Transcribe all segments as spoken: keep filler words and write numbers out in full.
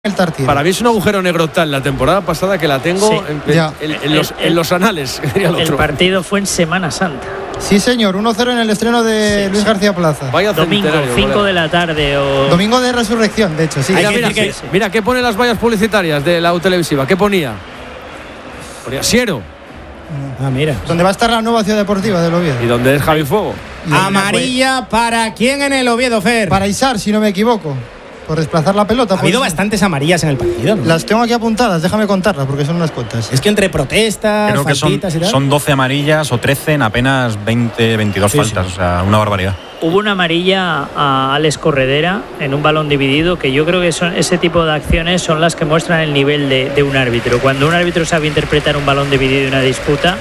el Tartiere. Para mí es un agujero negro tal la temporada pasada que la tengo sí. en, en, en, en, los, el, en los anales. El, el partido fue en Semana Santa. Sí, señor, uno cero en el estreno de sí, Luis García Plaza. Vaya domingo, cinco de la tarde. O... Domingo de Resurrección, de hecho, sí. Mira, mira, que, sí. mira, ¿qué pone las vallas publicitarias de la U televisiva? ¿Qué ponía? Ponía Siero. Ah, mira. Donde va a estar la nueva ciudad deportiva del Oviedo. ¿Y dónde es Javi Fuego? Amarilla para quién en el Oviedo, Fer. Para Isar, si no me equivoco. Por desplazar la pelota. Ha habido pues, bastantes amarillas en el partido, ¿no? Las tengo aquí apuntadas, déjame contarlas porque son unas cuantas. Es que entre protestas, creo que son, y tal. son doce amarillas o trece en apenas veinte, veintidós sí, faltas, sí. O sea, una barbaridad. Hubo una amarilla a Alex Corredera en un balón dividido, que yo creo que son ese tipo de acciones son las que muestran el nivel de, de un árbitro. Cuando un árbitro sabe interpretar un balón dividido y una disputa,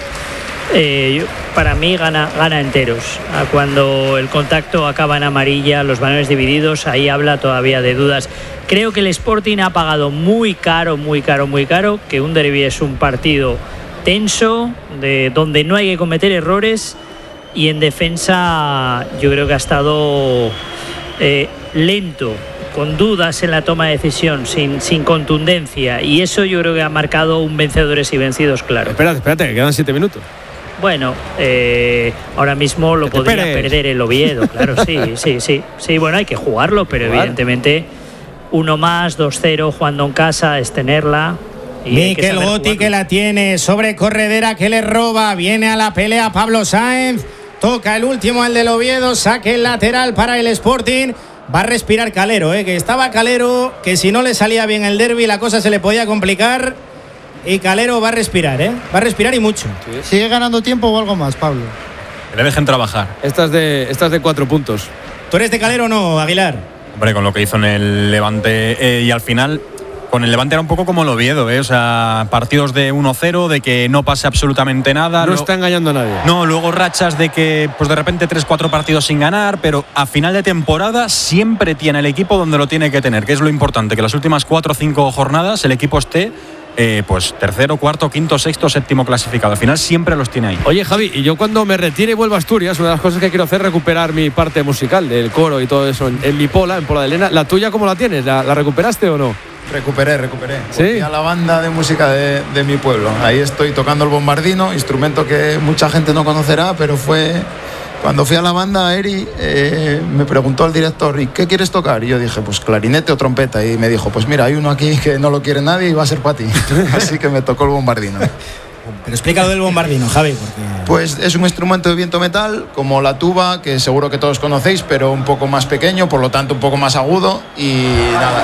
eh, yo, para mí gana, gana enteros. Cuando el contacto acaba en amarilla, los balones divididos, ahí habla todavía de dudas. Creo que el Sporting ha pagado muy caro, muy caro, muy caro, que un derbi es un partido tenso, de, donde no hay que cometer errores. Y en defensa yo creo que ha estado eh, lento, con dudas en la toma de decisión, sin, sin contundencia. Y eso yo creo que ha marcado un vencedores y vencidos claro. Espérate, espérate, que quedan siete minutos. Bueno, eh, ahora mismo lo podría esperes. perder el Oviedo, claro, sí, sí, sí. Sí, bueno, hay que jugarlo, pero ¿Jugar? evidentemente uno más, dos cero, jugando en casa, es tenerla. Mikel Goti que la tiene sobre Corredera, que le roba, viene a la pelea Pablo Sáenz. Toca el último, el del Oviedo, saque el lateral para el Sporting. Va a respirar Calero, ¿eh? que estaba Calero, que si no le salía bien el derbi la cosa se le podía complicar. Y Calero va a respirar, ¿eh? Va a respirar y mucho. Sí. ¿Sigue ganando tiempo o algo más, Pablo? Que le dejen trabajar. Estas de, estas de cuatro puntos. ¿Tú eres de Calero o no, Aguilar? Hombre, con lo que hizo en el Levante eh, y al final... Con el Levante era un poco como el Oviedo, ¿eh? O sea, partidos de uno cero, de que no pase absolutamente nada. No luego, está engañando a nadie. No, luego rachas de que pues de repente tres cuatro partidos sin ganar, pero a final de temporada siempre tiene el equipo donde lo tiene que tener, que es lo importante, que las últimas cuatro o cinco jornadas el equipo esté eh, pues tercero, cuarto, quinto, sexto, séptimo clasificado. Al final siempre los tiene ahí. Oye, Javi, y yo cuando me retire y vuelvo a Asturias, una de las cosas que quiero hacer es recuperar mi parte musical, del coro y todo eso, en, en mi pola, en Pola de Elena. ¿La tuya cómo la tienes? ¿La, la recuperaste o no? Recuperé, recuperé. ¿Sí? Fui a la banda de música de, de mi pueblo. Ahí estoy tocando el bombardino, instrumento que mucha gente no conocerá, pero fue... Cuando fui a la banda, Eri eh, me preguntó el director, ¿y qué quieres tocar? Y yo dije, pues clarinete o trompeta. Y me dijo, pues mira, hay uno aquí que no lo quiere nadie y va a ser para ti. Así que me tocó el bombardino. Pero explica lo del bombardino, Javi. Porque... Pues es un instrumento de viento metal, como la tuba, que seguro que todos conocéis, pero un poco más pequeño, por lo tanto un poco más agudo. Y nada...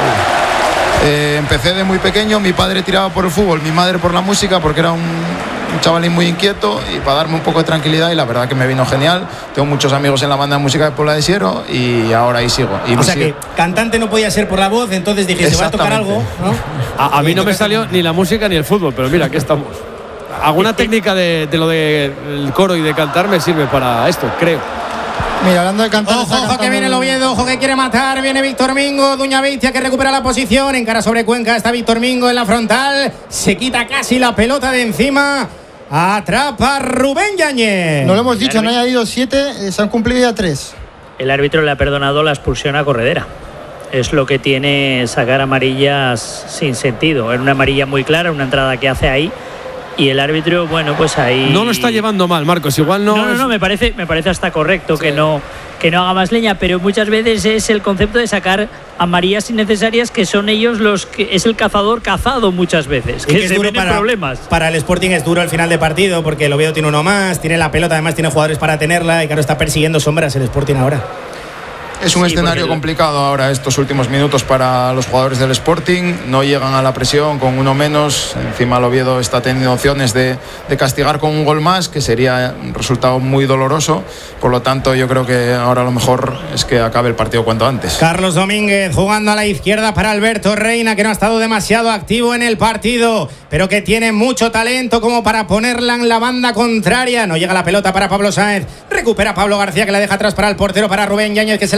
Eh, empecé de muy pequeño, mi padre tiraba por el fútbol, mi madre por la música, porque era un, un chavalín muy inquieto, y para darme un poco de tranquilidad, y la verdad que me vino genial. Tengo muchos amigos en la banda de música de Pola de Siero y ahora ahí sigo. Y o sea sigo. que cantante no podía ser por la voz, entonces dije, se va a tocar algo, ¿no? A, a mí no me salió ni la música ni el fútbol, pero mira, aquí estamos. Alguna técnica de, de lo del coro y de cantar me sirve para esto, creo. Mira, hablando de cantar, ojo, ojo que viene el Oviedo, ojo que quiere matar, viene Víctor Mingo, Duña Beitia que recupera la posición, encara sobre Cuenca, está Víctor Mingo en la frontal, se quita casi la pelota de encima, atrapa Rubén Yáñez. No lo hemos dicho, no haya ido siete, se han cumplido ya tres. El árbitro le ha perdonado la expulsión a Corredera. Es lo que tiene sacar amarillas sin sentido. Era una amarilla muy clara, una entrada que hace ahí. Y el árbitro, bueno, pues ahí... No lo está llevando mal, Marcos, igual no... No, no, es... no, me parece, me parece hasta correcto sí. que, no, que no haga más leña, pero muchas veces es el concepto de sacar amarillas innecesarias, que son ellos los que... Es el cazador cazado muchas veces, que, que se ven en problemas. Para el Sporting es duro el final de partido, porque el Oviedo tiene uno más, tiene la pelota, además tiene jugadores para tenerla, y claro, está persiguiendo sombras el Sporting ahora. Es un sí, escenario el... complicado ahora estos últimos minutos para los jugadores del Sporting. No llegan a la presión con uno menos. Encima el Oviedo está teniendo opciones de, de castigar con un gol más, que sería un resultado muy doloroso. Por lo tanto, yo creo que ahora lo mejor es que acabe el partido cuanto antes. Carlos Domínguez jugando a la izquierda para Alberto Reina, que no ha estado demasiado activo en el partido, pero que tiene mucho talento como para ponerla en la banda contraria. No llega la pelota para Pablo Sáenz. Recupera Pablo García, que la deja atrás para el portero, para Rubén Yáñez, que se la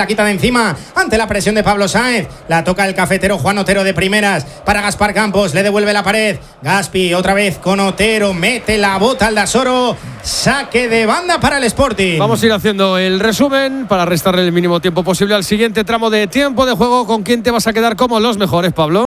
quita de encima ante la presión de Pablo Sáenz. La toca el cafetero Juan Otero de primeras para Gaspar Campos. Le devuelve la pared. Gaspi otra vez con Otero. Mete la bota al Dasoro. Saque de banda para el Sporting. Vamos a ir haciendo el resumen para restarle el mínimo tiempo posible al siguiente tramo de tiempo de juego. ¿Con quién te vas a quedar como los mejores, Pablo?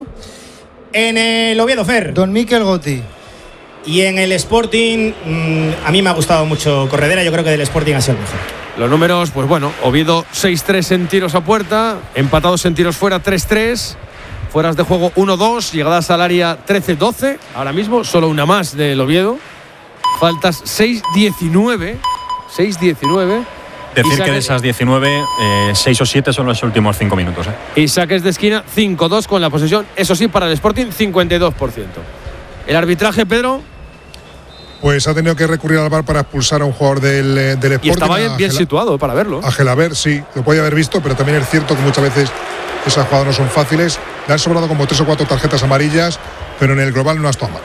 En el Oviedo, Fer, Don Miquel Goti. Y en el Sporting, mmm, a mí me ha gustado mucho Corredera. Yo creo que del Sporting ha sido el mejor. Los números, pues bueno, Oviedo seis tres en tiros a puerta, empatados en tiros fuera tres tres, fueras de juego uno dos, llegadas al área trece doce, ahora mismo solo una más del Oviedo, faltas seis diecinueve, seis diecinueve. Decir saques, que de esas diecinueve, eh, seis o siete son los últimos cinco minutos. ¿eh? Y saques de esquina cinco dos con la posesión, eso sí, para el Sporting cincuenta y dos por ciento. El arbitraje, Pedro. Pues ha tenido que recurrir al V A R para expulsar a un jugador del, del Sporting. Y estaba bien, bien situado para verlo. A Gelabert, sí, lo podía haber visto, pero también es cierto que muchas veces esas jugadas no son fáciles. Le han sobrado como tres o cuatro tarjetas amarillas, pero en el global no ha estado mal.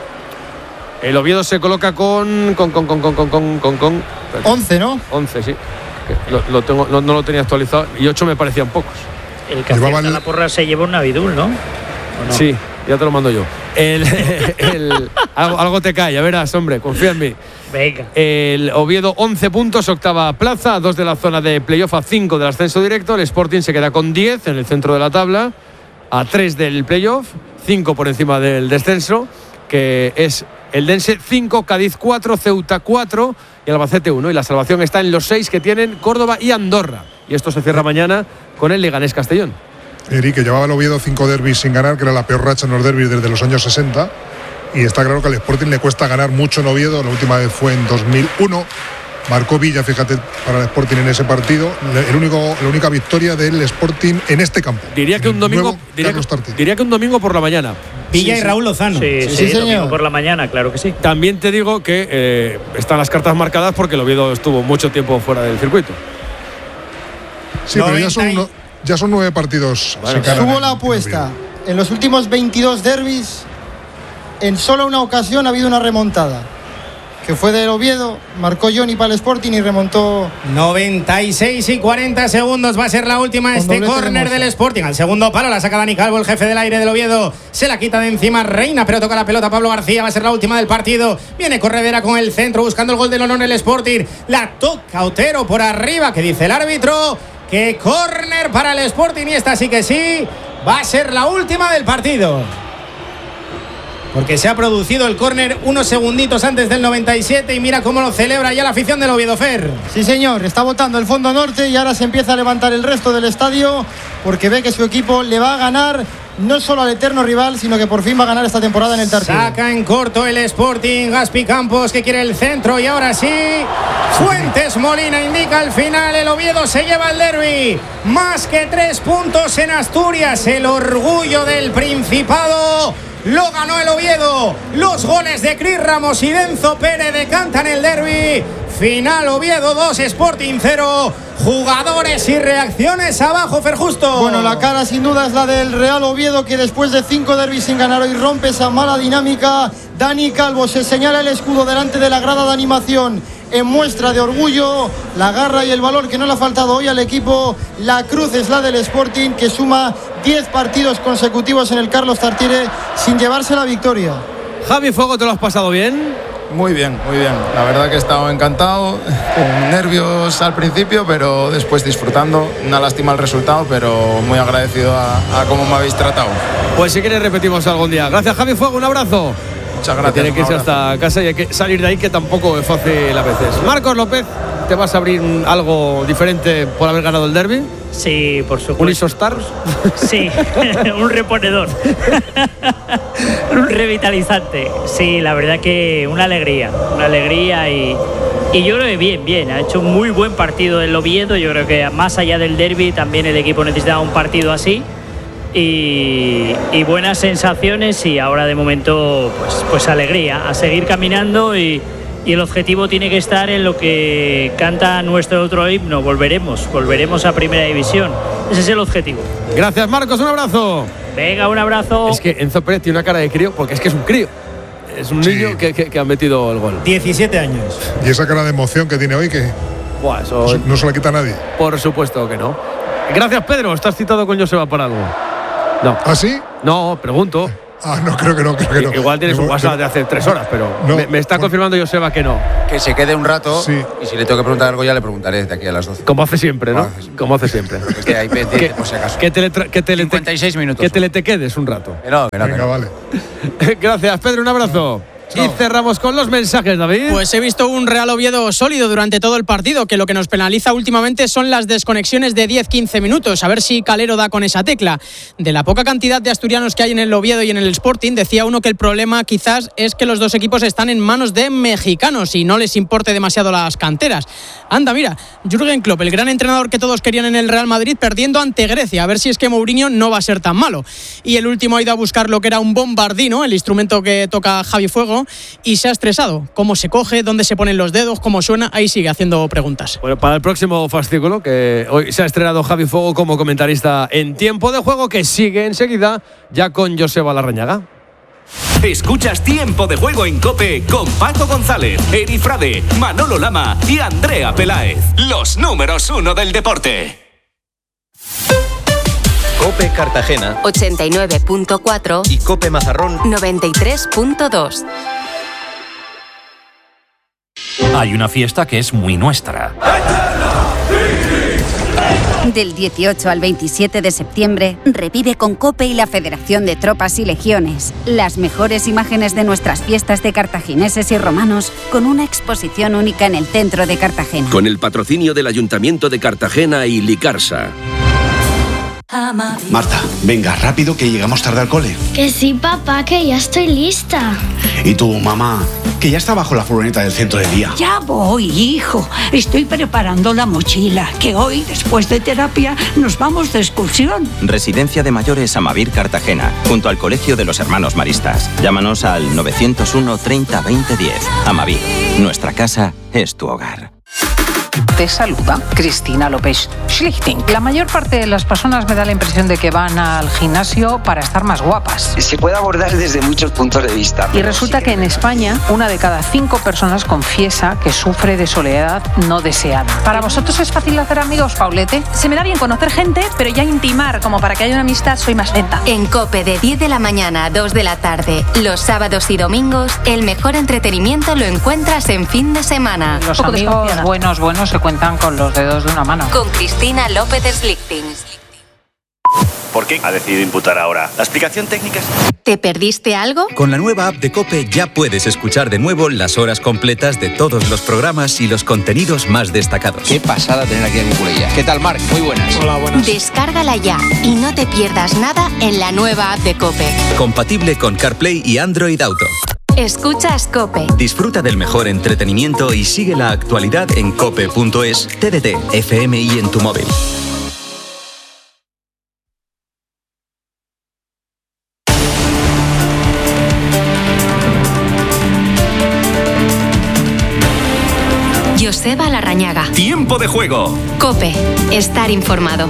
El Oviedo se coloca con con con con con con con con, con once, ¿no? once, sí. Lo, lo tengo, no, no lo tenía actualizado y ocho me parecían pocos. El que acierta el... la porra se lleva un Navidul, ¿no? ¿O no? Sí, ya te lo mando yo. El, el, algo, algo te cae, ya verás, hombre, confía en mí. Venga. El Oviedo once puntos, octava plaza, dos de la zona de playoff, a cinco del ascenso directo. El Sporting se queda con diez en el centro de la tabla, a tres del playoff, cinco por encima del descenso, que es el Dense cinco, Cádiz cuatro, Ceuta cuatro y Albacete uno. Y la salvación está en los seis que tienen Córdoba y Andorra. Y esto se cierra mañana con el Leganés Castellón. Eric, que llevaba el Oviedo cinco derbis sin ganar, que era la peor racha en los derbis desde los años sesenta. Y está claro que al Sporting le cuesta ganar mucho en Oviedo. La última vez fue en dos mil uno. Marcó Villa, fíjate, para el Sporting en ese partido. El único, la única victoria del Sporting en este campo. Diría que un domingo, diría que, diría que un domingo por la mañana. Villa sí, y Raúl Lozano. Sí, sí, sí, sí domingo por la mañana, claro que sí. También te digo que eh, están las cartas marcadas porque el Oviedo estuvo mucho tiempo fuera del circuito. Sí, pero ya son, no, ya son nueve partidos. Bueno, subo la apuesta. En los últimos veintidós derbis, en solo una ocasión ha habido una remontada, que fue del Oviedo, marcó Johnny para el Sporting y remontó. noventa y seis y cuarenta segundos va a ser la última. Este córner del Sporting. Al segundo palo la saca Dani Calvo, el jefe del aire del Oviedo. Se la quita de encima Reina, pero toca la pelota Pablo García. Va a ser la última del partido. Viene Corredera con el centro, buscando el gol del honor el Sporting. La toca Otero por arriba, que dice el árbitro que córner para el Sporting. Y esta sí que sí va a ser la última del partido, porque se ha producido el córner unos segunditos antes del noventa y siete y mira cómo lo celebra ya la afición del Oviedo, Fer. Sí, señor, está votando el fondo norte y ahora se empieza a levantar el resto del estadio porque ve que su equipo le va a ganar no solo al eterno rival, sino que por fin va a ganar esta temporada en el Tartiere. Saca en corto el Sporting, Gaspi Campos que quiere el centro y ahora sí, Fuentes Molina indica al final, el Oviedo se lleva el derbi. Más que tres puntos en Asturias, el orgullo del Principado. Lo ganó el Oviedo. Los goles de Cris Ramos y Denzo Pérez decantan el derbi. Final Oviedo dos, Sporting cero. Jugadores y reacciones abajo, Ferjusto. Bueno, la cara sin duda es la del Real Oviedo, que después de cinco derbis sin ganar hoy rompe esa mala dinámica. Dani Calvo se señala el escudo delante de la grada de animación en muestra de orgullo, la garra y el valor que no le ha faltado hoy al equipo. La cruz es la del Sporting, que suma diez partidos consecutivos en el Carlos Tartiere sin llevarse la victoria. Javi Fuego, ¿te lo has pasado bien? Muy bien, muy bien. La verdad que he estado encantado, con nervios al principio, pero después disfrutando. Una lástima el resultado, pero muy agradecido a, a cómo me habéis tratado. Pues si quieres repetimos algún día. Gracias, Javi Fuego, un abrazo. Muchas gracias. Tiene que irse hasta casa y hay que salir de ahí, que tampoco es fácil a veces. Marcos López, ¿te vas a abrir algo diferente por haber ganado el derbi? Sí, por supuesto. ¿Un Isostar? Sí, un reponedor. Un revitalizante. Sí, la verdad que una alegría, una alegría y, y yo creo que bien, bien. Ha hecho un muy buen partido el Oviedo. Yo creo que más allá del derbi también el equipo necesitaba un partido así. Y, y buenas sensaciones y ahora de momento pues, pues alegría, a seguir caminando y, y el objetivo tiene que estar en lo que canta nuestro otro himno, volveremos, volveremos a Primera División. Ese es el objetivo. Gracias, Marcos, un abrazo. Venga, un abrazo. Es que Enzo Pérez tiene una cara de crío porque es que es un crío. Es un sí. niño que, que, que ha metido el gol. diecisiete años. Y esa cara de emoción que tiene hoy que Buah, eso no se la quita a nadie. Por supuesto que no. Gracias, Pedro. ¿Estás citado con Joseba por algo? No. ¿Ah, sí? No, pregunto. Ah, no, creo que no, creo que no. Igual tienes un WhatsApp de hace tres horas, pero no, me, me está confirmando Joseba que no. Que se quede un rato, sí. Y si le tengo que preguntar algo ya le preguntaré de aquí a las doce. Como hace siempre, ¿no? Como hace Como siempre. hace siempre. Que hay pendiente, por si acaso. Que te, que te cincuenta y seis minutos. Que te le te quedes un rato. Que no, que no, Venga, que no. vale. Gracias, Pedro. Un abrazo. Chao. Y cerramos con los mensajes, David. Pues he visto un Real Oviedo sólido durante todo el partido, que lo que nos penaliza últimamente son las desconexiones de diez a quince minutos. A ver si Calero da con esa tecla. De la poca cantidad de asturianos que hay en el Oviedo y en el Sporting, decía uno que el problema quizás es que los dos equipos están en manos de mexicanos y no les importe demasiado las canteras. Anda, mira, Jürgen Klopp, el gran entrenador que todos querían en el Real Madrid, perdiendo ante Grecia. A ver si es que Mourinho no va a ser tan malo. Y el último ha ido a buscar lo que era un bombardino, el instrumento que toca Javi Fuego, y se ha estresado. ¿Cómo se coge? ¿Dónde se ponen los dedos? ¿Cómo suena? Ahí sigue haciendo preguntas. Bueno, para el próximo fascículo, que hoy se ha estrenado Javi Fuego como comentarista en Tiempo de Juego, que sigue enseguida ya con Joseba Larrañaga. Escuchas Tiempo de Juego en COPE con Paco González, Eri Frade, Manolo Lama y Andrea Peláez. Los números uno del deporte. COPE Cartagena ochenta y nueve punto cuatro y COPE Mazarrón noventa y tres punto dos. Hay una fiesta que es muy nuestra. Del dieciocho al veintisiete de septiembre, revive con COPE y la Federación de Tropas y Legiones las mejores imágenes de nuestras fiestas de cartagineses y romanos con una exposición única en el centro de Cartagena. Con el patrocinio del Ayuntamiento de Cartagena y Licarsa. Marta, venga, rápido que llegamos tarde al cole. Que sí, papá, que ya estoy lista. Y tu mamá, que ya está bajo la furgoneta del centro de día. Ya voy, hijo. Estoy preparando la mochila, que hoy, después de terapia, nos vamos de excursión. Residencia de Mayores Amavir Cartagena, junto al Colegio de los Hermanos Maristas. Llámanos al nueve cero uno treinta veinte diez. Amavir, nuestra casa es tu hogar. Te saluda Cristina López Schlichting. La mayor parte de las personas me da la impresión de que van al gimnasio para estar más guapas. Se puede abordar desde muchos puntos de vista. Y resulta que en España una de cada cinco personas confiesa que sufre de soledad no deseada. ¿Para vosotros es fácil hacer amigos, Paulete? Se me da bien conocer gente, pero ya intimar como para que haya una amistad soy más lenta. En COPE de diez de la mañana a dos de la tarde, los sábados y domingos, el mejor entretenimiento lo encuentras en fin de semana. Los amigos buenos, buenos se cuentan con los dedos de una mano. Con Cristina López Schlichting. ¿Por qué ha decidido imputar ahora? ¿La explicación técnica es...? ¿Te perdiste algo? Con la nueva app de COPE ya puedes escuchar de nuevo las horas completas de todos los programas y los contenidos más destacados. Qué pasada tener aquí a Nicolella. ¿Qué tal, Marc? Muy buenas. Hola, buenas. Descárgala ya y no te pierdas nada en la nueva app de COPE. Compatible con CarPlay y Android Auto. Escuchas COPE. Disfruta del mejor entretenimiento y sigue la actualidad en cope punto es, T D T, F M y en tu móvil. Joseba Larrañaga. Tiempo de Juego. COPE. Estar informado.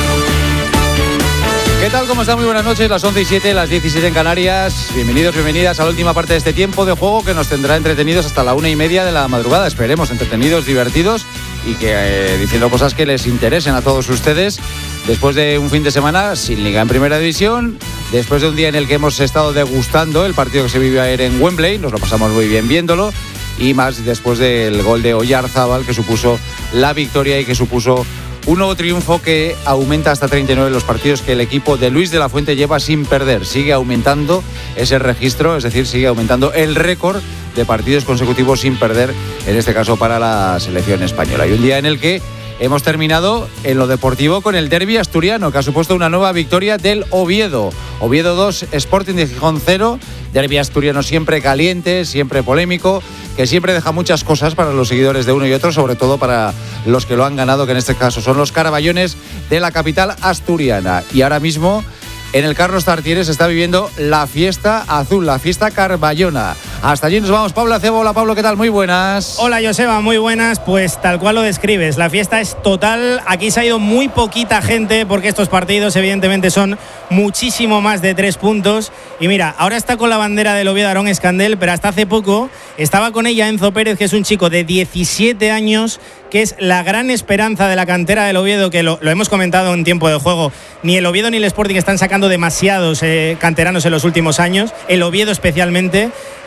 ¿Qué tal? ¿Cómo están? Muy buenas noches, las once y siete, las diecisiete en Canarias. Bienvenidos, bienvenidas a la última parte de este Tiempo de Juego que nos tendrá entretenidos hasta la una y media de la madrugada. Esperemos, entretenidos, divertidos y que eh, diciendo cosas que les interesen a todos ustedes. Después de un fin de semana sin liga en primera división, después de un día en el que hemos estado degustando el partido que se vivió ayer en Wembley, nos lo pasamos muy bien viéndolo, y más después del gol de Oyarzábal que supuso la victoria y que supuso un nuevo triunfo que aumenta hasta treinta y nueve los partidos que el equipo de Luis de la Fuente lleva sin perder. Sigue aumentando ese registro, es decir, sigue aumentando el récord de partidos consecutivos sin perder, en este caso para la selección española. Y un día en el que hemos terminado en lo deportivo con el derbi asturiano, que ha supuesto una nueva victoria del Oviedo. Oviedo dos, Sporting de Gijón cero. Derbi asturiano siempre caliente, siempre polémico, que siempre deja muchas cosas para los seguidores de uno y otro, sobre todo para los que lo han ganado, que en este caso son los caraballones de la capital asturiana. Y ahora mismo en el Carlos Tartiere se está viviendo la fiesta azul, la fiesta carballona. Hasta allí nos vamos. Pablo Acebo. Hola, Pablo, ¿qué tal? Muy buenas. Hola, Joseba, muy buenas. Pues tal cual lo describes, la fiesta es total. Aquí se ha ido muy poquita gente porque estos partidos evidentemente son muchísimo más de tres puntos. Y mira, ahora está con la bandera del Oviedo Aarón Escandel, pero hasta hace poco estaba con ella Enzo Pérez, que es un chico de diecisiete años, que es la gran esperanza de la cantera del Oviedo, que lo, lo hemos comentado en tiempo de juego. Ni el Oviedo ni el Sporting están sacando demasiados eh, canteranos en los últimos años, el Oviedo especialmente,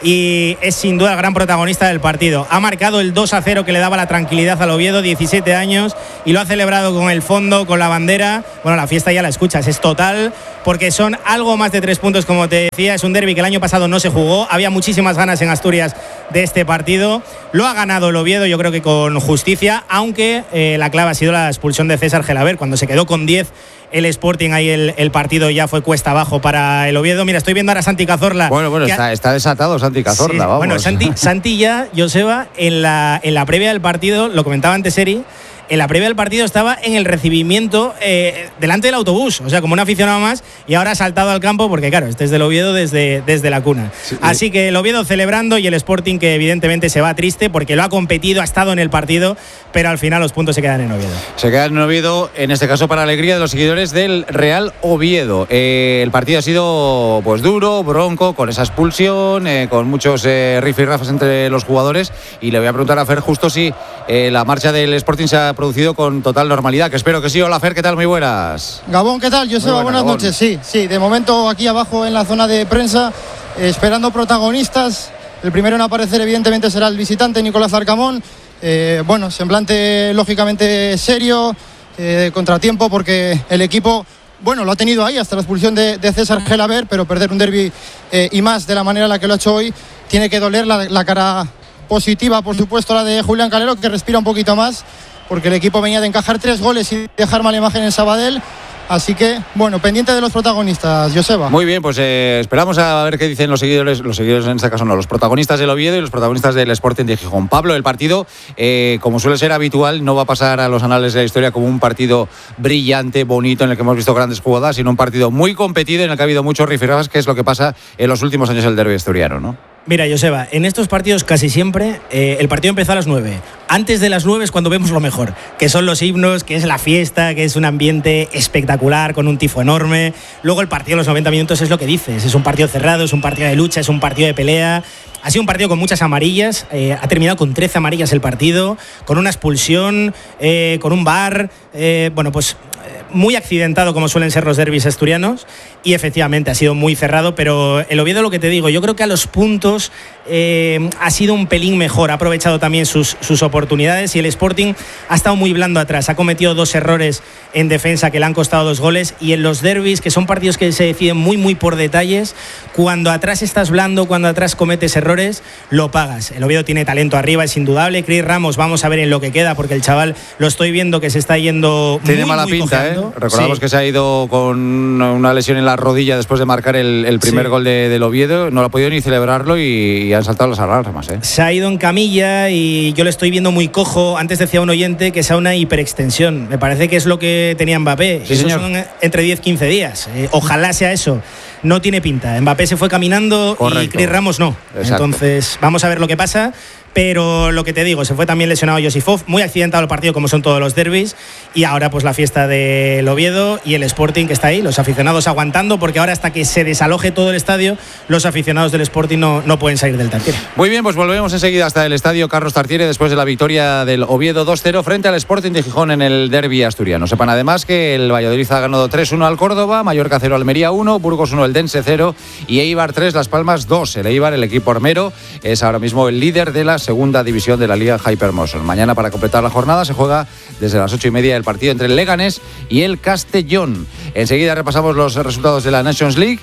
y es sin duda el gran protagonista del partido. Ha marcado el dos a cero que le daba la tranquilidad al Oviedo, diecisiete años, y lo ha celebrado con el fondo, con la bandera. Bueno, la fiesta ya la escuchas, es total, porque son algo más de tres puntos, como te decía. Es un derbi que el año pasado no se jugó, había muchísimas ganas en Asturias de este partido. Lo ha ganado el Oviedo, yo creo que con justicia, aunque eh, la clave ha sido la expulsión de César Gelabert. Cuando se quedó con diez el Sporting, ahí el, el partido ya fue cuesta abajo para el Oviedo. Mira, estoy viendo ahora a Santi Cazorla. Bueno, bueno, está, ha... está desatado Santi Cazorla, sí, vamos. Bueno, Santi, Santi ya, Joseba, en la, en la previa del partido, lo comentaba antes Eri, en la previa del partido estaba en el recibimiento eh, delante del autobús, o sea, como un aficionado más, y ahora ha saltado al campo porque, claro, este es del Oviedo desde, desde la cuna. Sí, Así que el Oviedo celebrando y el Sporting, que evidentemente se va triste porque lo ha competido, ha estado en el partido, pero al final los puntos se quedan en Oviedo. Se quedan en Oviedo, en este caso para alegría de los seguidores del Real Oviedo. Eh, el partido ha sido pues duro, bronco, con esa expulsión, eh, con muchos eh, rifirrafes entre los jugadores, y le voy a preguntar a Fer justo si eh, la marcha del Sporting se ha producido con total normalidad, que espero que sí. Hola, Fer, ¿qué tal? Muy buenas. Gabón, ¿qué tal? Joseba, buenas Gabón. noches. Sí, sí, de momento aquí abajo en la zona de prensa, eh, esperando protagonistas. El primero en aparecer evidentemente será el visitante, Nicolás Arcamón. Eh, bueno, semblante lógicamente serio, eh, contratiempo, porque el equipo, bueno, lo ha tenido ahí hasta la expulsión de, de César Gelabert, pero perder un derbi eh, y más de la manera en la que lo ha hecho hoy, tiene que doler. La, la cara positiva, por supuesto, la de Julián Calero, que respira un poquito más, porque el equipo venía de encajar tres goles y dejar mala imagen en Sabadell. Así que, bueno, pendiente de los protagonistas, Joseba. Muy bien, pues eh, esperamos a ver qué dicen los seguidores, los seguidores en este caso no, los protagonistas del Oviedo y los protagonistas del Sporting de Gijón. Pablo, el partido, eh, como suele ser habitual, no va a pasar a los anales de la historia como un partido brillante, bonito, en el que hemos visto grandes jugadas, sino un partido muy competido en el que ha habido muchos rifirrafes, que es lo que pasa en los últimos años del derbi asturiano, ¿no? Mira, Joseba, en estos partidos casi siempre eh, el partido empezó a las nueve. Antes de las nueve es cuando vemos lo mejor, que son los himnos, que es la fiesta, que es un ambiente espectacular con un tifo enorme. Luego el partido, los noventa minutos, es lo que dices. Es un partido cerrado, es un partido de lucha, es un partido de pelea. Ha sido un partido con muchas amarillas, eh, ha terminado con trece amarillas el partido, con una expulsión, eh, con un V A R, eh, bueno, pues muy accidentado como suelen ser los derbis asturianos, y efectivamente ha sido muy cerrado, pero el Oviedo, lo que te digo, yo creo que a los puntos eh, ha sido un pelín mejor, ha aprovechado también sus, sus oportunidades, y el Sporting ha estado muy blando atrás, ha cometido dos errores en defensa que le han costado dos goles, y en los derbis, que son partidos que se deciden muy muy por detalles, cuando atrás estás blando, cuando atrás cometes errores, lo pagas. El Oviedo tiene talento arriba, es indudable. Chris Ramos, vamos a ver en lo que queda, porque el chaval lo estoy viendo que se está yendo tiene muy, mala muy pinta, cojeando. ¿eh? Recordamos sí. que se ha ido con una lesión en la rodilla después de marcar el, el primer sí. gol de, del Oviedo, no lo ha podido ni celebrarlo, y, y han saltado las alarmas, ¿eh? Se ha ido en camilla y yo le estoy viendo muy cojo. Antes decía un oyente que sea una hiperextensión, me parece que es lo que tenía Mbappé. Sí, eso señor. son entre diez a quince días, eh, ojalá sea eso. No tiene pinta, Mbappé se fue caminando. Correcto. Y Chris Ramos no. Exacto. Entonces vamos a ver lo que pasa. Pero lo que te digo, se fue también lesionado Josifov, muy accidentado el partido como son todos los derbis, y ahora pues la fiesta del Oviedo y el Sporting que está ahí, los aficionados aguantando, porque ahora hasta que se desaloje todo el estadio, los aficionados del Sporting no, no pueden salir del Tartiere. Muy bien, pues volvemos enseguida hasta el estadio Carlos Tartiere después de la victoria del Oviedo dos cero frente al Sporting de Gijón en el derbi asturiano. Sepan además que el Valladolid ha ganado tres uno al Córdoba, Mallorca cero, Almería uno, Burgos uno, el Dense cero y Eibar tres, Las Palmas dos. El Eibar, el equipo armero, es ahora mismo el líder de la segunda división de la Liga Hypermotion. Mañana, para completar la jornada, se juega desde las ocho y media el partido entre el Leganés y el Castellón. Enseguida repasamos los resultados de la Nations League.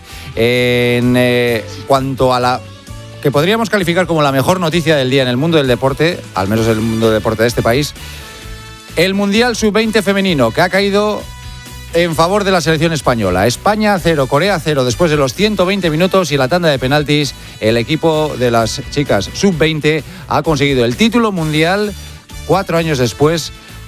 En eh, cuanto a la que podríamos calificar como la mejor noticia del día en el mundo del deporte, al menos el mundo del deporte de este país, el Mundial sub veinte femenino, que ha caído en favor de la selección española. España cero, Corea cero después de los ciento veinte minutos, y la tanda de penaltis el equipo de las chicas sub veinte ha conseguido el título mundial cuatro años después,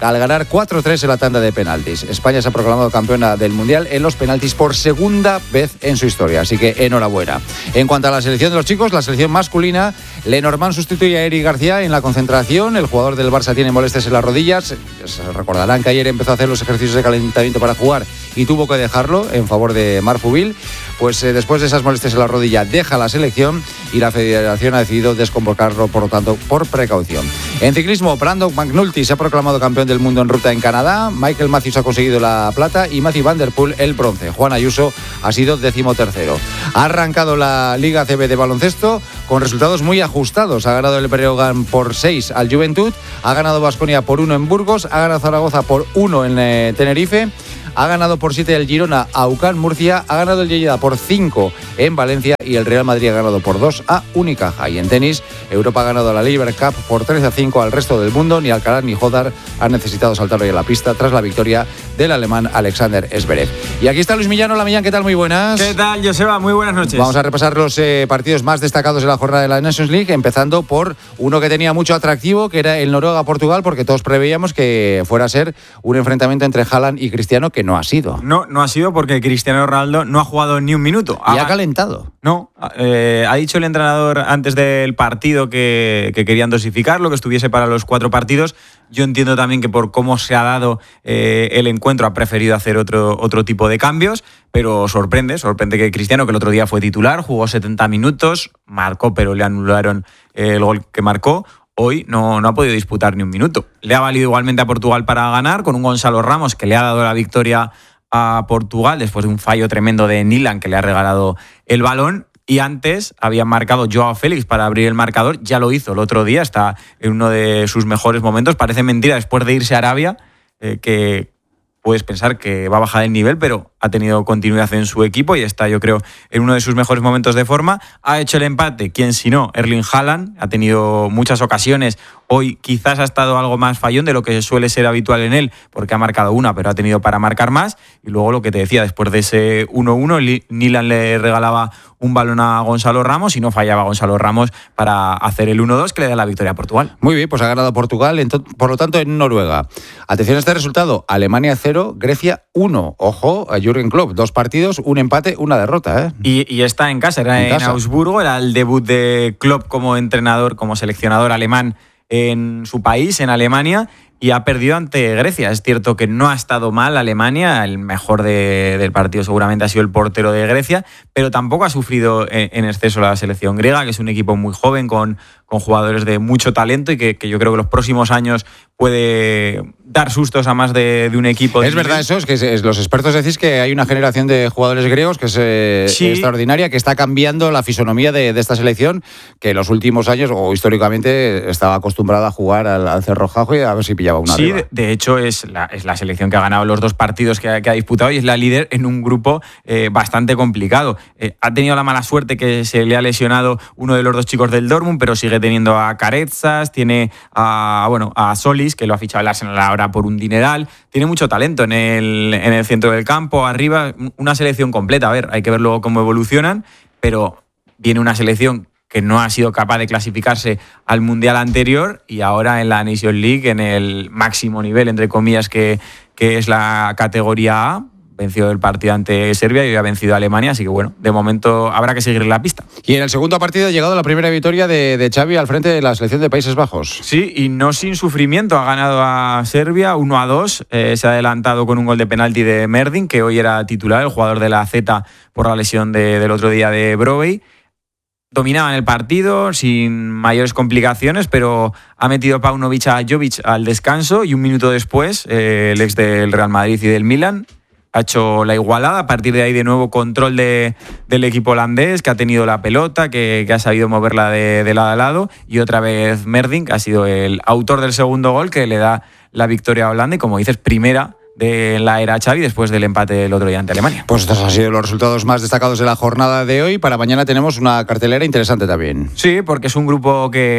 al ganar cuatro tres en la tanda de penaltis. España se ha proclamado campeona del Mundial en los penaltis por segunda vez en su historia, así que enhorabuena. En cuanto a la selección de los chicos, la selección masculina, Lenormand sustituye a Eric García en la concentración. El jugador del Barça tiene molestias en las rodillas. Se recordarán que ayer empezó a hacer los ejercicios de calentamiento para jugar y tuvo que dejarlo en favor de Marc Fubil. Pues eh, después de esas molestias en la rodilla deja la selección y la federación ha decidido desconvocarlo, por lo tanto, por precaución. En ciclismo, Brandon McNulty se ha proclamado campeón del mundo en ruta en Canadá, Michael Matthews ha conseguido la plata y Matthew Van Der Poel el bronce. Juan Ayuso ha sido decimotercero. Ha arrancado la Liga A C B de baloncesto con resultados muy ajustados. Ha ganado el Breogán por seis al Juventud, ha ganado Baskonia por uno en Burgos, ha ganado Zaragoza por uno en eh, Tenerife, ha ganado por siete el Girona a U C A M Murcia, ha ganado el Lleida por cinco en Valencia y el Real Madrid ha ganado por dos a Unicaja. Y en tenis, Europa ha ganado la Laver Cup por tres a cinco al resto del mundo. Ni Alcaraz ni Hodar han necesitado saltar hoy a la pista tras la victoria del alemán Alexander Zverev. Y aquí está Luis Millán. Hola Millán, ¿qué tal? Muy buenas. ¿Qué tal, Joseba? Muy buenas noches. Vamos a repasar los eh, partidos más destacados de la jornada de la Nations League, empezando por uno que tenía mucho atractivo, que era el Noruega-Portugal, porque todos preveíamos que fuera a ser un enfrentamiento entre Haaland y Cristiano, que no ha sido. No, no ha sido porque Cristiano Ronaldo no ha jugado ni un minuto. Y ha, ha calentado. No, eh, ha dicho el entrenador antes del partido que, que querían dosificarlo, que estuviese para los cuatro partidos. Yo entiendo también que por cómo se ha dado eh, el encuentro ha preferido hacer otro, otro tipo de cambios, pero sorprende, sorprende que Cristiano, que el otro día fue titular, jugó setenta minutos, marcó, pero le anularon el gol que marcó. Hoy no, no ha podido disputar ni un minuto. Le ha valido igualmente a Portugal para ganar, con un Gonzalo Ramos que le ha dado la victoria a Portugal después de un fallo tremendo de Nilan, que le ha regalado el balón. Y antes habían marcado Joao Félix para abrir el marcador, ya lo hizo el otro día, está en uno de sus mejores momentos. Parece mentira después de irse a Arabia, eh, que puedes pensar que va a bajar el nivel, pero ha tenido continuidad en su equipo y está, yo creo, en uno de sus mejores momentos de forma. Ha hecho el empate, quién si no, Erling Haaland, ha tenido muchas ocasiones. Hoy quizás ha estado algo más fallón de lo que suele ser habitual en él, porque ha marcado una, pero ha tenido para marcar más. Y luego lo que te decía, después de ese uno uno, Nilan le regalaba un balón a Gonzalo Ramos y no fallaba Gonzalo Ramos para hacer el uno dos que le da la victoria a Portugal. Muy bien, pues ha ganado Portugal, por lo tanto en Noruega. Atención a este resultado, Alemania cero, Grecia uno. Ojo a Jürgen Klopp, dos partidos, un empate, una derrota. ¿eh? Y, y está en casa, era en, en casa. Augsburgo, era el debut de Klopp como entrenador, como seleccionador alemán en su país, en Alemania, y ha perdido ante Grecia. Es cierto que no ha estado mal Alemania, el mejor de, del partido seguramente ha sido el portero de Grecia, pero tampoco ha sufrido en, en exceso la selección griega, que es un equipo muy joven, con, con jugadores de mucho talento y que, que yo creo que los próximos años puede dar sustos a más de, de un equipo. Es verdad eso, es que es, los expertos decís que hay una generación de jugadores griegos que es eh, sí. extraordinaria, que está cambiando la fisonomía de, de esta selección, que en los últimos años o históricamente estaba acostumbrada a jugar al, al cerrojajo y a ver si pillaba una. Sí, de, de hecho es la, es la selección que ha ganado los dos partidos que ha, que ha disputado y es la líder en un grupo eh, bastante complicado. Eh, ha tenido la mala suerte que se le ha lesionado uno de los dos chicos del Dortmund, pero sigue teniendo a Carezas, tiene a, bueno, a Solis, que lo ha fichado el Arsenal ahora por un dineral. Tiene mucho talento en el, en el centro del campo, arriba, una selección completa. A ver, hay que ver luego cómo evolucionan, pero viene una selección que no ha sido capaz de clasificarse al Mundial anterior y ahora en la Nations League, en el máximo nivel, entre comillas, que, que es la categoría A. Venció el partido ante Serbia y hoy ha vencido a Alemania, así que bueno, de momento habrá que seguir en la pista. Y en el segundo partido ha llegado la primera victoria de, de Xavi al frente de la selección de Países Bajos. Sí, y no sin sufrimiento, ha ganado a Serbia uno a dos, eh, se ha adelantado con un gol de penalti de Merdin, que hoy era titular, el jugador de la Z por la lesión de, del otro día de Brobbey. Dominaban el partido sin mayores complicaciones, pero ha metido Paunovic a Jovic al descanso y un minuto después, eh, el ex del Real Madrid y del Milan, ha hecho la igualada. A partir de ahí, de nuevo, control de, del equipo holandés, que ha tenido la pelota, que, que ha sabido moverla de, de lado a lado. Y otra vez Merdin, que ha sido el autor del segundo gol, que le da la victoria a Holanda. Y como dices, primera de la era Xavi después del empate del otro día ante Alemania. Pues estos han sido los resultados más destacados de la jornada de hoy. Para mañana tenemos una cartelera interesante también. Sí, porque es un grupo que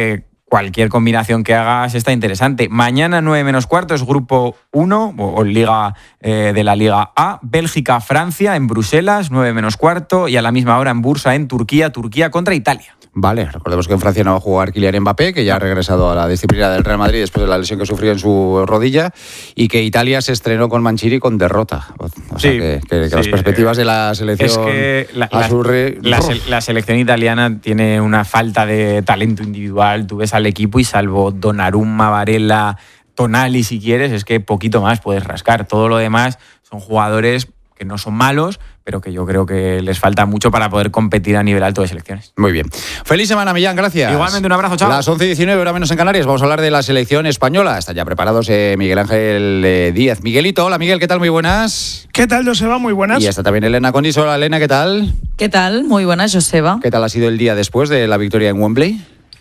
cualquier combinación que hagas está interesante. Mañana nueve menos cuarto es grupo uno o, o Liga eh, de la Liga A, Bélgica-Francia en Bruselas, nueve menos cuarto, y a la misma hora en Bursa en Turquía, Turquía contra Italia. Vale, recordemos que en Francia no va a jugar Kylian Mbappé, que ya ha regresado a la disciplina del Real Madrid después de la lesión que sufrió en su rodilla, y que Italia se estrenó con Manchiri con derrota. O sea, sí, que, que, que sí. las perspectivas de la selección es que la, azurre... la, la, la selección italiana tiene una falta de talento individual. Tú ves al equipo y salvo Donnarumma, Varela, Tonali si quieres, es que poquito más puedes rascar. Todo lo demás son jugadores que no son malos, pero que yo creo que les falta mucho para poder competir a nivel alto de selecciones. Muy bien. Feliz semana, Millán, gracias. Igualmente, un abrazo, chao. Las once y diecinueve, hora menos en Canarias, vamos a hablar de la selección española. Están ya preparados eh, Miguel Ángel eh, Díaz. Miguelito, hola Miguel, ¿qué tal? Muy buenas. ¿Qué tal, Joseba? Muy buenas. Y está también Elena Condis. Hola Elena, ¿qué tal? ¿Qué tal? Muy buenas, Joseba. ¿Qué tal ha sido el día después de la victoria en Wembley?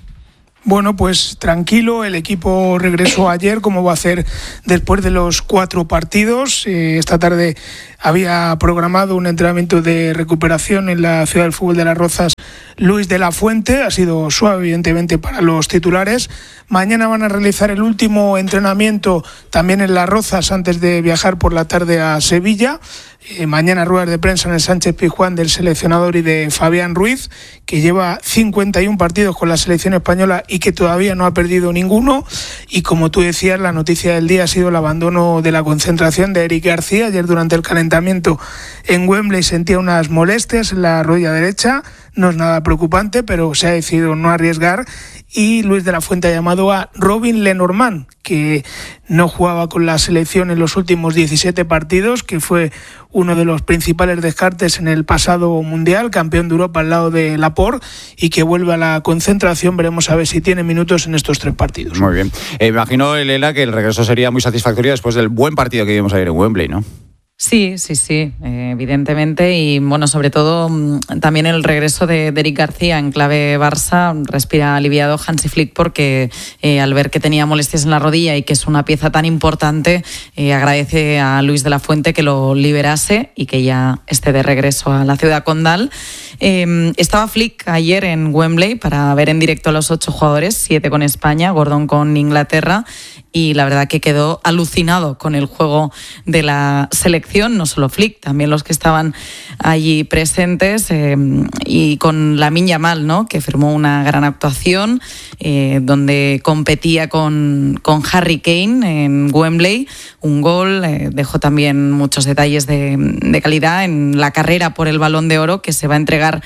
Bueno, pues tranquilo, el equipo regresó ayer, como va a hacer después de los cuatro partidos. Eh, esta tarde había programado un entrenamiento de recuperación en la Ciudad del Fútbol de Las Rozas Luis de la Fuente. Ha sido suave, evidentemente, para los titulares. Mañana van a realizar el último entrenamiento también en Las Rozas antes de viajar por la tarde a Sevilla. Eh, mañana ruedas de prensa en el Sánchez Pizjuán del seleccionador y de Fabián Ruiz, que lleva cincuenta y uno partidos con la selección española y que todavía no ha perdido ninguno. Y como tú decías, la noticia del día ha sido el abandono de la concentración de Eric García. Ayer durante el calentamiento en Wembley sentía unas molestias en la rodilla derecha. No es nada preocupante, pero se ha decidido no arriesgar. Y Luis de la Fuente ha llamado a Robin Lenormand, que no jugaba con la selección en los últimos diecisiete partidos, que fue uno de los principales descartes en el pasado Mundial, campeón de Europa al lado de Laporte, y que vuelve a la concentración. Veremos a ver si tiene minutos en estos tres partidos. Muy bien. Eh, imagino, Elena, que el regreso sería muy satisfactorio después del buen partido que vimos ayer en Wembley, ¿no? Sí, sí, sí, eh, evidentemente, y bueno, sobre todo también el regreso de, de Eric García en clave Barça. Respira aliviado Hansi Flick porque eh, al ver que tenía molestias en la rodilla y que es una pieza tan importante, eh, agradece a Luis de la Fuente que lo liberase y que ya esté de regreso a la ciudad condal. Eh, estaba Flick ayer en Wembley para ver en directo a los ocho jugadores, siete con España, Gordon con Inglaterra, y la verdad que quedó alucinado con el juego de la selección, no solo Flick, también los que estaban allí presentes, eh, y con Lamine Yamal, ¿no?, que firmó una gran actuación, eh, donde competía con, con Harry Kane en Wembley, un gol, eh, dejó también muchos detalles de, de calidad en la carrera por el Balón de Oro que se va a entregar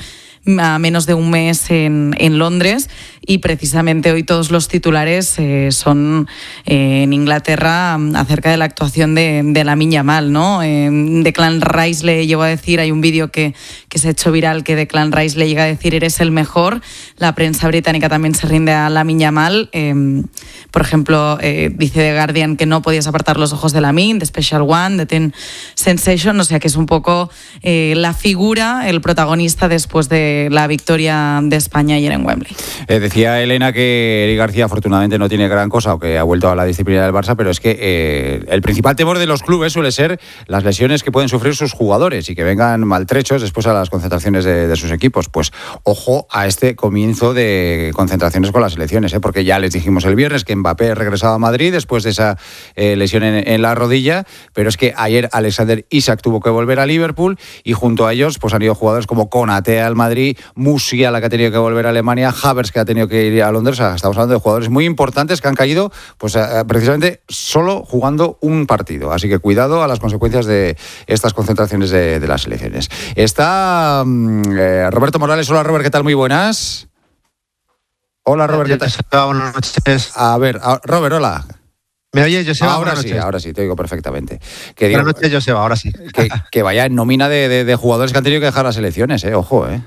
a menos de un mes en, en Londres, y precisamente hoy todos los titulares eh, son eh, en Inglaterra acerca de la actuación de, de Lamine Yamal, ¿no? Eh, Declan Rice le llegó a decir, hay un vídeo que, que se ha hecho viral que Declan Rice le llega a decir eres el mejor. La prensa británica también se rinde a Lamine Yamal. Eh, por ejemplo, eh, dice The Guardian que no podías apartar los ojos de Lamine, The Special One, The Ten Sensation, o sea que es un poco eh, la figura, el protagonista después de la victoria de España ayer en Wembley. Eh, decía Elena que Eric García afortunadamente no tiene gran cosa o que ha vuelto a la disciplina del Barça, pero es que eh, el principal temor de los clubes suele ser las lesiones que pueden sufrir sus jugadores y que vengan maltrechos después a las concentraciones de, de sus equipos. Pues ojo a este comienzo de concentraciones con las selecciones, ¿eh? Porque ya les dijimos el viernes que Mbappé regresaba a Madrid después de esa eh, lesión en, en la rodilla, pero es que ayer Alexander Isak tuvo que volver a Liverpool y junto a ellos pues han ido jugadores como Konaté al Madrid, Musiala, que ha tenido que volver a Alemania, Havertz, que ha tenido que ir a Londres. O sea, estamos hablando de jugadores muy importantes que han caído pues precisamente solo jugando un partido. Así que cuidado a las consecuencias de estas concentraciones de, de las selecciones. Está eh, Roberto Morales. Hola, Robert, ¿qué tal? Muy buenas. Hola, Robert, ¿qué tal? Buenas noches. A ver, a, Robert, hola. ¿Me oyes, Joseba? Ahora sí, ahora sí, te oigo perfectamente. Que Buenas digo, noches, Joseba, ahora sí. Que, que vaya en nómina de, de, de jugadores que han tenido que dejar las selecciones, eh, ojo, eh.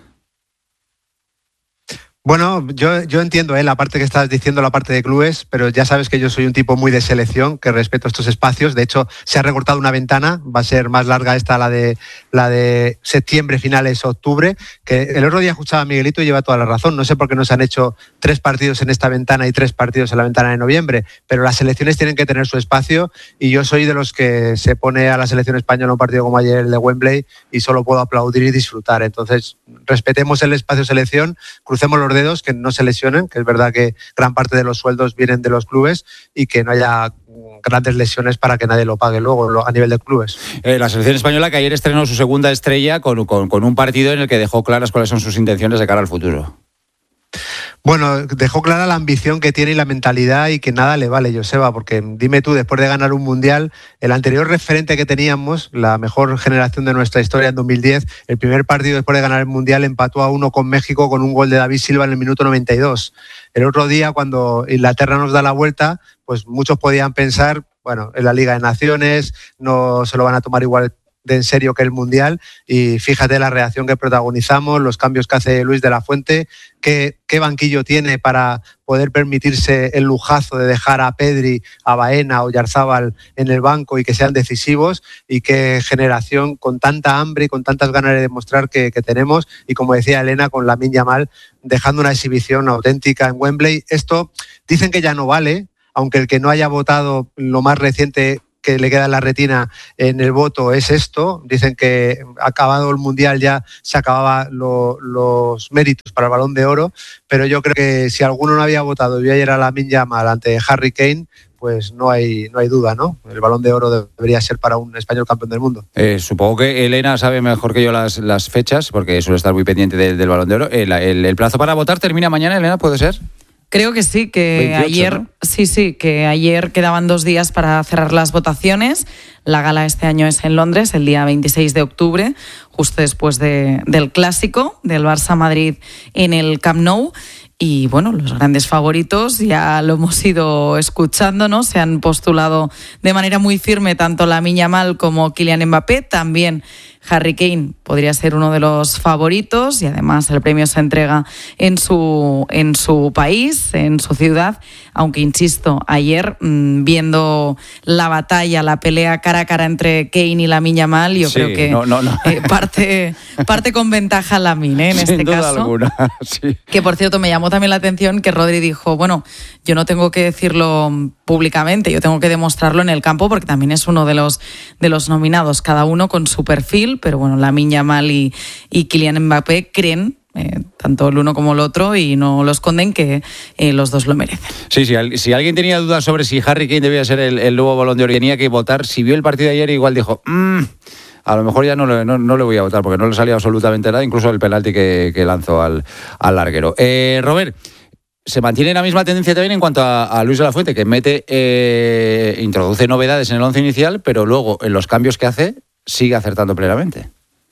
Bueno, yo, yo entiendo ¿eh? la parte que estás diciendo, la parte de clubes, pero ya sabes que yo soy un tipo muy de selección, que respeto estos espacios. De hecho, se ha recortado una ventana, va a ser más larga esta, la de la de septiembre, finales, octubre, que el otro día escuchaba a Miguelito y lleva toda la razón. No sé por qué no se han hecho tres partidos en esta ventana y tres partidos en la ventana de noviembre, pero las selecciones tienen que tener su espacio y yo soy de los que se pone a la selección española un partido como ayer el de Wembley y solo puedo aplaudir y disfrutar. Entonces, respetemos el espacio selección, crucemos los los dedos que no se lesionen, que es verdad que gran parte de los sueldos vienen de los clubes y que no haya grandes lesiones para que nadie lo pague luego a nivel de clubes. Eh, la selección española que ayer estrenó su segunda estrella con, con, con un partido en el que dejó claras cuáles son sus intenciones de cara al futuro. Bueno, dejó clara la ambición que tiene y la mentalidad y que nada le vale, Joseba, porque dime tú, después de ganar un mundial, el anterior referente que teníamos, la mejor generación de nuestra historia en dos mil diez, el primer partido después de ganar el mundial empató a uno con México con un gol de David Silva en el minuto noventa y dos. El otro día, cuando Inglaterra nos da la vuelta, pues muchos podían pensar, bueno, en la Liga de Naciones no se lo van a tomar igual de en serio que el Mundial, y fíjate la reacción que protagonizamos, los cambios que hace Luis de la Fuente, qué, qué banquillo tiene para poder permitirse el lujazo de dejar a Pedri, a Baena, a Oyarzábal en el banco y que sean decisivos, y qué generación con tanta hambre y con tantas ganas de demostrar que, que tenemos, y como decía Elena, con Lamine Yamal dejando una exhibición auténtica en Wembley. Esto dicen que ya no vale, aunque el que no haya votado lo más reciente que le queda en la retina en el voto es esto. Dicen que acabado el Mundial ya se acababan lo, los méritos para el Balón de Oro, pero yo creo que si alguno no había votado y ayer a Lamine Yamal ante Harry Kane, pues no hay, no hay duda, ¿no? El Balón de Oro debería ser para un español campeón del mundo. Eh, supongo que Elena sabe mejor que yo las, las fechas, porque suele estar muy pendiente del, del Balón de Oro. El, el, el plazo para votar termina mañana, Elena, ¿puede ser? Creo que sí, que veintiocho, ayer, ¿no? sí, sí, que ayer quedaban dos días para cerrar las votaciones. La gala este año es en Londres, el día veintiséis de octubre, justo después de, del clásico del Barça-Madrid en el Camp Nou. Y bueno, los grandes favoritos ya lo hemos ido escuchando, ¿no? Se han postulado de manera muy firme tanto Lamine Yamal como Kylian Mbappé, también Harry Kane podría ser uno de los favoritos, y además el premio se entrega en su, en su país, en su ciudad, aunque insisto, ayer mmm, viendo la batalla, la pelea cara a cara entre Kane y Lamine Yamal, yo sí, creo que no, no, no. Eh, parte, parte con ventaja Lamine, ¿eh? En Sin este duda caso. Alguna, sí. Que por cierto me llamó también la atención que Rodri dijo, bueno, yo no tengo que decirlo públicamente, yo tengo que demostrarlo en el campo, porque también es uno de los, de los nominados, cada uno con su perfil, pero bueno, Lamine Yamal y, y Kylian Mbappé creen, eh, tanto el uno como el otro, y no lo esconden, que eh, los dos lo merecen. Sí, sí, si alguien tenía dudas sobre si Harry Kane debía ser el, el nuevo Balón de Oro, tenía que votar. Si vio el partido de ayer, igual dijo, mmm, a lo mejor ya no le, no, no le voy a votar, porque no le salió absolutamente nada, incluso el penalti que, que lanzó al, al larguero. Eh, Robert, se mantiene la misma tendencia también en cuanto a, a Luis de la Fuente, que mete, eh, introduce novedades en el once inicial, pero luego en los cambios que hace sigue acertando plenamente.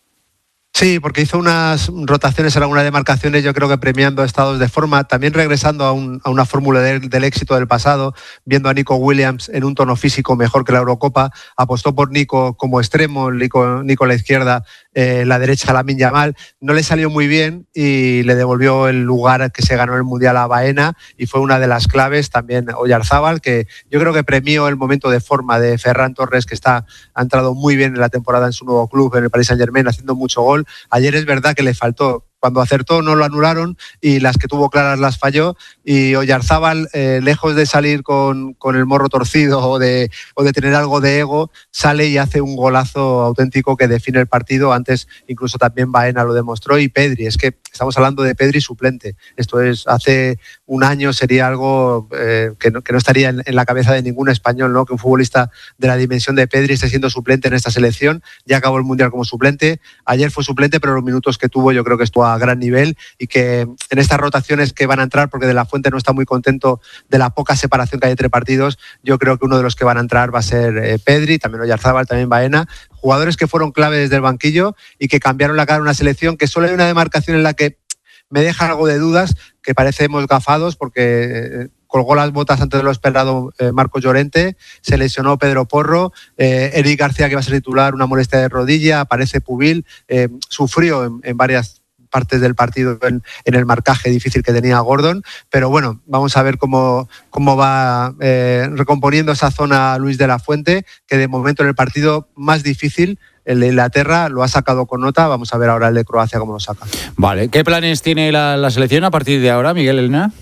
Sí, porque hizo unas rotaciones en algunas demarcaciones, yo creo que premiando estados de forma, también regresando a, un, a una fórmula de, del éxito del pasado, viendo a Nico Williams en un tono físico mejor que la Eurocopa, apostó por Nico como extremo, Nico, Nico a la izquierda, eh, la derecha a Lamine Yamal. No le salió muy bien y le devolvió el lugar que se ganó el Mundial a Baena, y fue una de las claves. También Oyarzábal, que yo creo que premió el momento de forma de Ferran Torres, que está, ha entrado muy bien en la temporada en su nuevo club, en el Paris Saint-Germain, haciendo mucho gol. Ayer es verdad que le faltó, cuando acertó no lo anularon y las que tuvo claras las falló, y Oyarzábal, eh, lejos de salir con, con el morro torcido o de, o de tener algo de ego, sale y hace un golazo auténtico que define el partido. Antes incluso también Baena lo demostró, y Pedri, es que estamos hablando de Pedri suplente. Esto es, hace un año sería algo eh, que, no, que no estaría en, en la cabeza de ningún español, ¿no? Que un futbolista de la dimensión de Pedri esté siendo suplente en esta selección. Ya acabó el Mundial como suplente, ayer fue suplente, pero los minutos que tuvo yo creo que estuvo a gran nivel, y que en estas rotaciones que van a entrar, porque De la Fuente no está muy contento de la poca separación que hay entre partidos, yo creo que uno de los que van a entrar va a ser eh, Pedri, también Oyarzábal, también Baena, jugadores que fueron clave desde el banquillo y que cambiaron la cara de una selección que solo hay una demarcación en la que me deja algo de dudas, que parecemos gafados, porque eh, colgó las botas antes de lo esperado eh, Marcos Llorente, se lesionó Pedro Porro, eh, Eric García, que va a ser titular, una molestia de rodilla, aparece Pubil, eh, sufrió en, en varias partes del partido en, en el marcaje difícil que tenía Gordon, pero bueno, vamos a ver cómo, cómo va eh, recomponiendo esa zona Luis de la Fuente, que de momento en el partido más difícil, el de Inglaterra, lo ha sacado con nota. Vamos a ver ahora el de Croacia cómo lo saca. Vale, ¿qué planes tiene la, la selección a partir de ahora, Miguel Elena?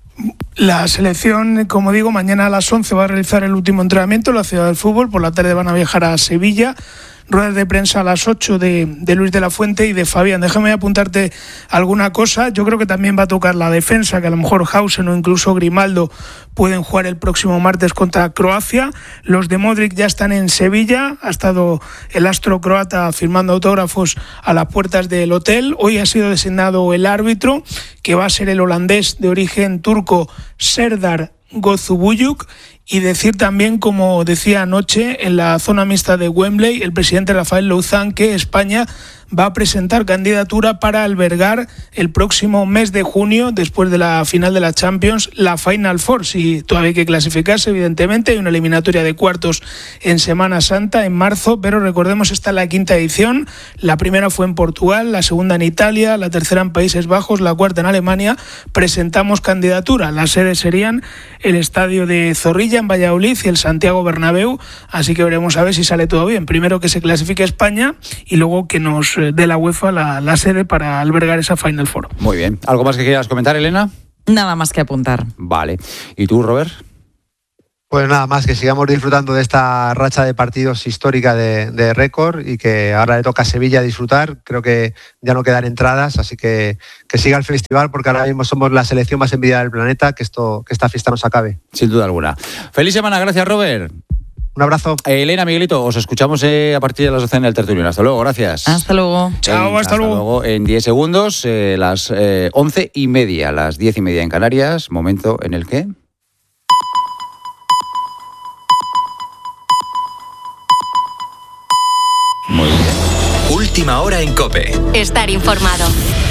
La selección, como digo, mañana a las once va a realizar el último entrenamiento en la Ciudad del Fútbol, por la tarde van a viajar a Sevilla. ruedas de prensa a las ocho de, de Luis de la Fuente y de Fabián. Déjame apuntarte alguna cosa. Yo creo que también va a tocar la defensa, que a lo mejor Hausen o incluso Grimaldo pueden jugar el próximo martes contra Croacia. Los de Modric ya están en Sevilla. Ha estado el astro croata firmando autógrafos a las puertas del hotel. Hoy ha sido designado el árbitro, que va a ser el holandés de origen turco Serdar Gozubuyuk. Y decir también, como decía anoche en la zona mixta de Wembley, el presidente Rafael Louzán, que España va a presentar candidatura para albergar el próximo mes de junio, después de la final de la Champions, la Final Four. Si todavía hay que clasificarse, evidentemente, hay una eliminatoria de cuartos en Semana Santa, en marzo, pero recordemos, esta es la quinta edición. La primera fue en Portugal, la segunda en Italia, la tercera en Países Bajos, la cuarta en Alemania. Presentamos candidatura. Las sedes serían el estadio de Zorrilla en Valladolid y el Santiago Bernabéu, así que veremos a ver si sale todo bien. Primero que se clasifique España y luego que nos dé la UEFA la, la sede para albergar esa Final Four. Muy bien. ¿Algo más que quieras comentar, Elena? Nada más que apuntar. Vale. ¿Y tú, Robert? Pues nada más, que sigamos disfrutando de esta racha de partidos histórica de, de récord y que ahora le toca a Sevilla disfrutar. Creo que ya no quedan entradas, así que que siga el festival, porque ahora mismo somos la selección más envidiada del planeta. Que esto que esta fiesta nos acabe. Sin duda alguna. Feliz semana, gracias, Robert. Un abrazo. Eh, Elena, Miguelito, os escuchamos eh, a partir de las doce en el tertulión. Hasta luego, gracias. Hasta luego. Chao, hasta, hasta luego. luego. En diez segundos, eh, las eh, once y media, las diez y media en Canarias, momento en el que... Muy bien. Última hora en COPE. Estar informado.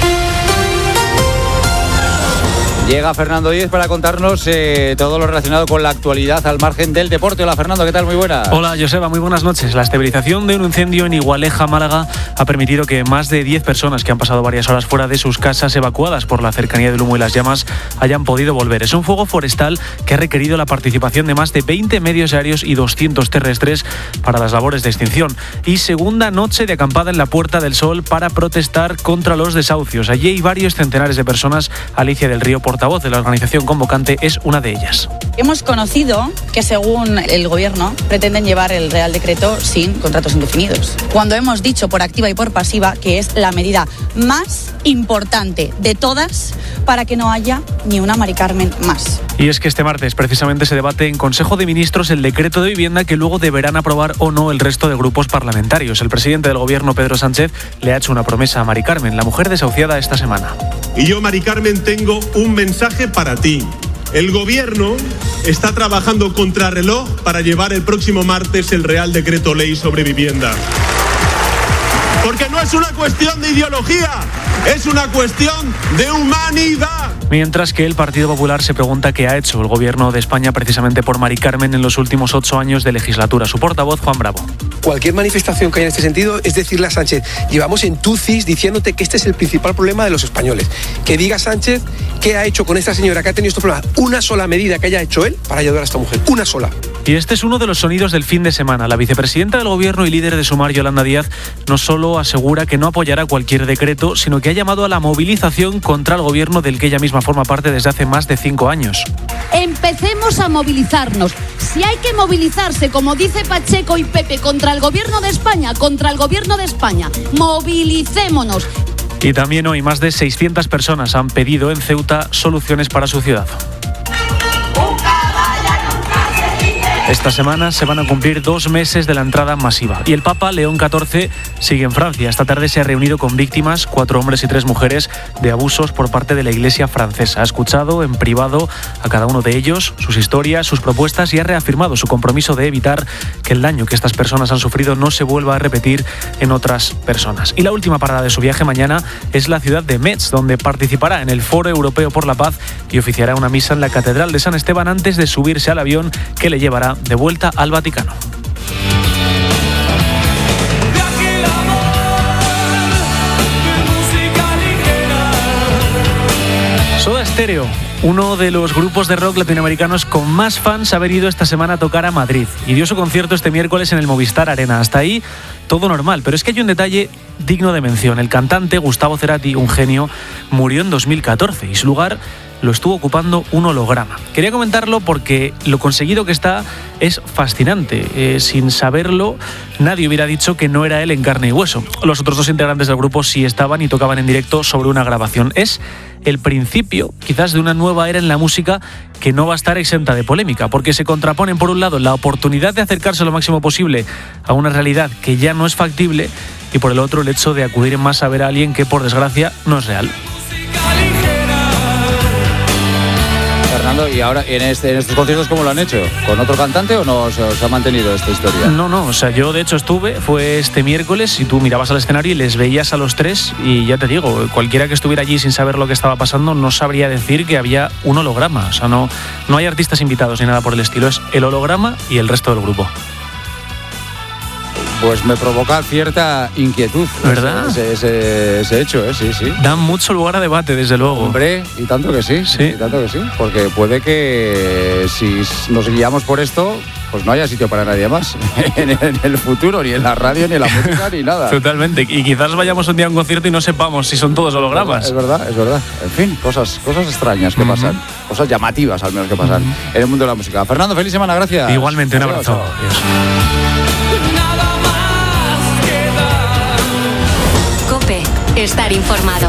Llega Fernando Díez para contarnos eh, todo lo relacionado con la actualidad al margen del deporte. Hola, Fernando, ¿qué tal? Muy buenas. Hola, Joseba, muy buenas noches. La estabilización de un incendio en Igualeja, Málaga, ha permitido que más de diez personas que han pasado varias horas fuera de sus casas, evacuadas por la cercanía del humo y las llamas, hayan podido volver. Es un fuego forestal que ha requerido la participación de más de veinte medios aéreos y doscientos terrestres para las labores de extinción. Y segunda noche de acampada en la Puerta del Sol para protestar contra los desahucios. Allí hay varios centenares de personas. Alicia del Río, portavoz de la organización convocante, es una de ellas. Hemos conocido que, según el Gobierno, pretenden llevar el Real Decreto sin contratos indefinidos, cuando hemos dicho por activa y por pasiva que es la medida más importante de todas para que no haya ni una Mari Carmen más. Y es que este martes precisamente se debate en Consejo de Ministros el decreto de vivienda que luego deberán aprobar o no el resto de grupos parlamentarios. El presidente del Gobierno, Pedro Sánchez, le ha hecho una promesa a Mari Carmen, la mujer desahuciada esta semana. Y yo, Mari Carmen, tengo un mensaje para ti. El Gobierno está trabajando contrarreloj para llevar el próximo martes el Real Decreto Ley sobre vivienda. Porque no es una cuestión de ideología, es una cuestión de humanidad. Mientras que el Partido Popular se pregunta qué ha hecho el Gobierno de España precisamente por Mari Carmen en los últimos ocho años de legislatura. Su portavoz, Juan Bravo. Cualquier manifestación que haya en este sentido es decirle a Sánchez, llevamos en tucis diciéndote que este es el principal problema de los españoles. Que diga Sánchez qué ha hecho con esta señora que ha tenido estos problemas. Una sola medida que haya hecho él para ayudar a esta mujer. Una sola. Y este es uno de los sonidos del fin de semana. La vicepresidenta del Gobierno y líder de Sumar, Yolanda Díaz, no solo asegura que no apoyará cualquier decreto, sino que ha llamado a la movilización contra el Gobierno del que ella misma forma parte desde hace más de cinco años. Empecemos a movilizarnos. Si hay que movilizarse, como dice Pacheco y Pepe, contra el Gobierno de España, contra el Gobierno de España, movilicémonos. Y también hoy más de seiscientas personas han pedido en Ceuta soluciones para su ciudad. Esta semana se van a cumplir dos meses de la entrada masiva. Y el Papa León catorce sigue en Francia. Esta tarde se ha reunido con víctimas, cuatro hombres y tres mujeres, de abusos por parte de la Iglesia francesa. Ha escuchado en privado a cada uno de ellos, sus historias, sus propuestas, y ha reafirmado su compromiso de evitar que el daño que estas personas han sufrido no se vuelva a repetir en otras personas. Y la última parada de su viaje mañana es la ciudad de Metz, donde participará en el Foro Europeo por la Paz y oficiará una misa en la Catedral de San Esteban antes de subirse al avión que le llevará de vuelta al Vaticano. Soda Stereo, uno de los grupos de rock latinoamericanos con más fans, ha venido esta semana a tocar a Madrid y dio su concierto este miércoles en el Movistar Arena. Hasta ahí todo normal, pero es que hay un detalle digno de mención. El cantante Gustavo Cerati, un genio, murió en dos mil catorce y su lugar lo estuvo ocupando un holograma. Quería comentarlo porque lo conseguido que está es fascinante. Eh, sin saberlo, nadie hubiera dicho que no era él en carne y hueso. Los otros dos integrantes del grupo sí estaban y tocaban en directo sobre una grabación. Es el principio, quizás, de una nueva era en la música que no va a estar exenta de polémica, porque se contraponen, por un lado, la oportunidad de acercarse lo máximo posible a una realidad que ya no es factible, y por el otro, el hecho de acudir en masa a ver a alguien que, por desgracia, no es real. Fernando, ¿y ahora en, este, en estos conciertos cómo lo han hecho? ¿Con otro cantante o no se os ha mantenido esta historia? No, no, o sea, yo de hecho estuve, fue este miércoles, y tú mirabas al escenario y les veías a los tres, y ya te digo, cualquiera que estuviera allí sin saber lo que estaba pasando no sabría decir que había un holograma. O sea, no, no hay artistas invitados ni nada por el estilo, es el holograma y el resto del grupo. Pues me provoca cierta inquietud, ¿verdad? Ese, ese, ese hecho, ¿eh? Sí, sí. Da mucho lugar a debate, desde luego. Hombre, y tanto que sí, sí. Y tanto que sí, porque puede que si nos guiamos por esto, pues no haya sitio para nadie más en, en el futuro, ni en la radio, ni en la música, ni nada. Totalmente, y quizás vayamos un día a un concierto y no sepamos si son todos hologramas. Es verdad, es verdad. En fin, cosas, cosas extrañas que uh-huh. pasan, cosas llamativas al menos que pasan uh-huh. en el mundo de la música. Fernando, feliz semana, gracias. Igualmente, un abrazo. Adiós. COPE, estar informado.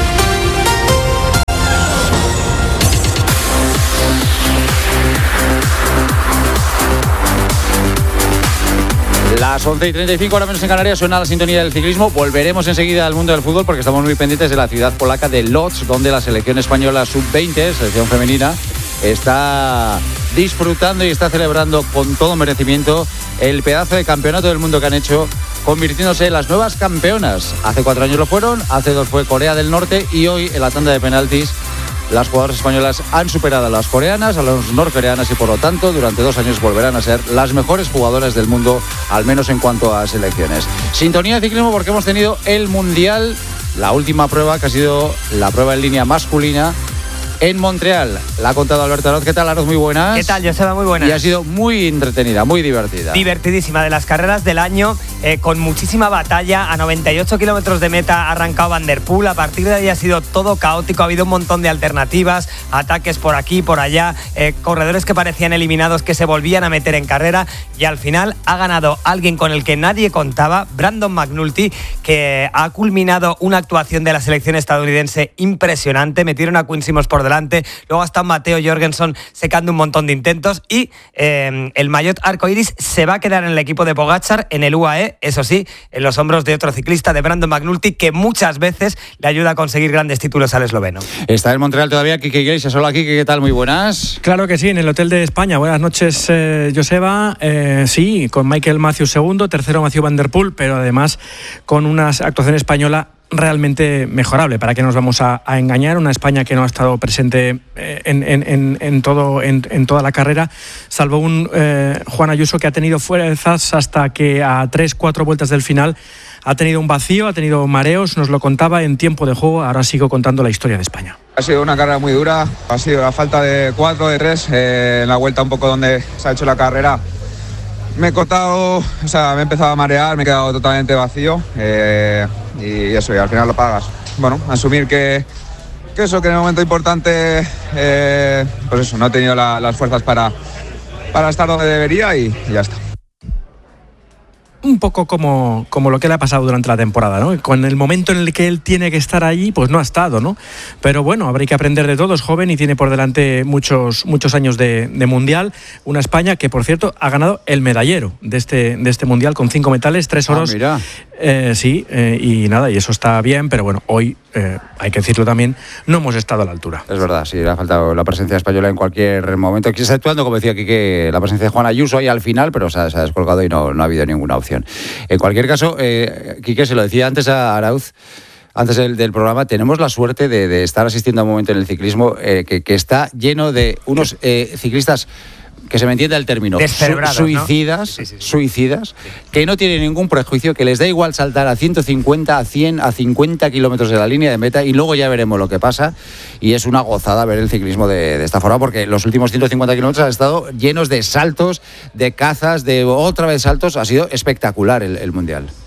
Las once y treinta y cinco, ahora menos en Canarias, suena la sintonía del ciclismo. Volveremos enseguida al mundo del fútbol porque estamos muy pendientes de la ciudad polaca de Łódź, donde la selección española sub veinte, selección femenina, está disfrutando y está celebrando con todo merecimiento el pedazo de campeonato del mundo que han hecho, convirtiéndose en las nuevas campeonas. Hace cuatro años lo fueron, hace dos fue Corea del Norte, y hoy en la tanda de penaltis las jugadoras españolas han superado a las coreanas, a las norcoreanas, y por lo tanto durante dos años volverán a ser las mejores jugadoras del mundo, al menos en cuanto a selecciones. Sintonía de ciclismo porque hemos tenido el Mundial, la última prueba que ha sido la prueba en línea masculina en Montreal. La ha contado Alberto Aroz. ¿Qué tal, Aroz? Muy buenas. ¿Qué tal, Joseba? Muy buenas. Y ha sido muy entretenida, muy divertida. Divertidísima, de las carreras del año, eh, con muchísima batalla. A noventa y ocho kilómetros de meta ha arrancado Van der Poel. A partir de ahí ha sido todo caótico, ha habido un montón de alternativas, ataques por aquí, por allá, eh, corredores que parecían eliminados que se volvían a meter en carrera, y al final ha ganado alguien con el que nadie contaba, Brandon McNulty, que ha culminado una actuación de la selección estadounidense impresionante. Metieron a Quinn Simmons por delante. Luego ha estado Matteo Jorgensen secando un montón de intentos, y eh, el maillot arcoiris se va a quedar en el equipo de Pogačar, en el U A E, eso sí, en los hombros de otro ciclista, de Brandon McNulty, que muchas veces le ayuda a conseguir grandes títulos al esloveno. Está en Montreal todavía Quique Iglesias. Hola, Quique, ¿qué tal? Muy buenas. Claro que sí, en el Hotel de España. Buenas noches, eh, Joseba. Eh, sí, con Michael Matthews segundo, tercero Mathieu Van der Poel, pero además con una actuación española realmente mejorable. ¿Para qué nos vamos a, a engañar? Una España que no ha estado presente en, en, en, en, todo, en, en toda la carrera, salvo un eh, Juan Ayuso que ha tenido fuerzas hasta que a tres, cuatro vueltas del final ha tenido un vacío, ha tenido mareos, nos lo contaba en tiempo de juego. Ahora sigo contando la historia de España. Ha sido una carrera muy dura, ha sido a falta de cuatro, de tres, eh, en la vuelta un poco donde se ha hecho la carrera. Me he cortado, o sea, me he empezado a marear, me he quedado totalmente vacío, eh, y eso, y al final lo pagas. Bueno, asumir que, que eso, que en el momento importante, eh, pues eso, no he tenido la, las fuerzas para, para estar donde debería, y, y ya está. Un poco como, como lo que le ha pasado durante la temporada, ¿no? Con el momento en el que él tiene que estar allí, pues no ha estado, ¿no? Pero bueno, habrá que aprender de todo, es joven y tiene por delante muchos, muchos años de, de Mundial. Una España que, por cierto, ha ganado el medallero de este, de este Mundial con cinco metales, tres oros. Ah, mira. Eh, sí, eh, y nada, y eso está bien, pero bueno, hoy, eh, hay que decirlo también, no hemos estado a la altura. Es verdad, sí, le ha faltado la presencia española en cualquier momento. Aquí está actuando, como decía aquí, que la presencia de Juan Ayuso ahí al final, pero se ha, se ha descolgado y no, no ha habido ninguna opción. En cualquier caso, eh, Quique, se lo decía antes a Arauz, antes del, del programa, tenemos la suerte de, de estar asistiendo a un momento en el ciclismo eh, que, que está lleno de unos eh, ciclistas, que se me entienda el término, su, suicidas, ¿no? sí, sí, sí. suicidas, que no tienen ningún prejuicio, que les da igual saltar a ciento cincuenta, a cien, a cincuenta kilómetros de la línea de meta, y luego ya veremos lo que pasa. Y es una gozada ver el ciclismo de, de esta forma, porque los últimos ciento cincuenta kilómetros han estado llenos de saltos, de cazas, de otra vez saltos. Ha sido espectacular el, el Mundial.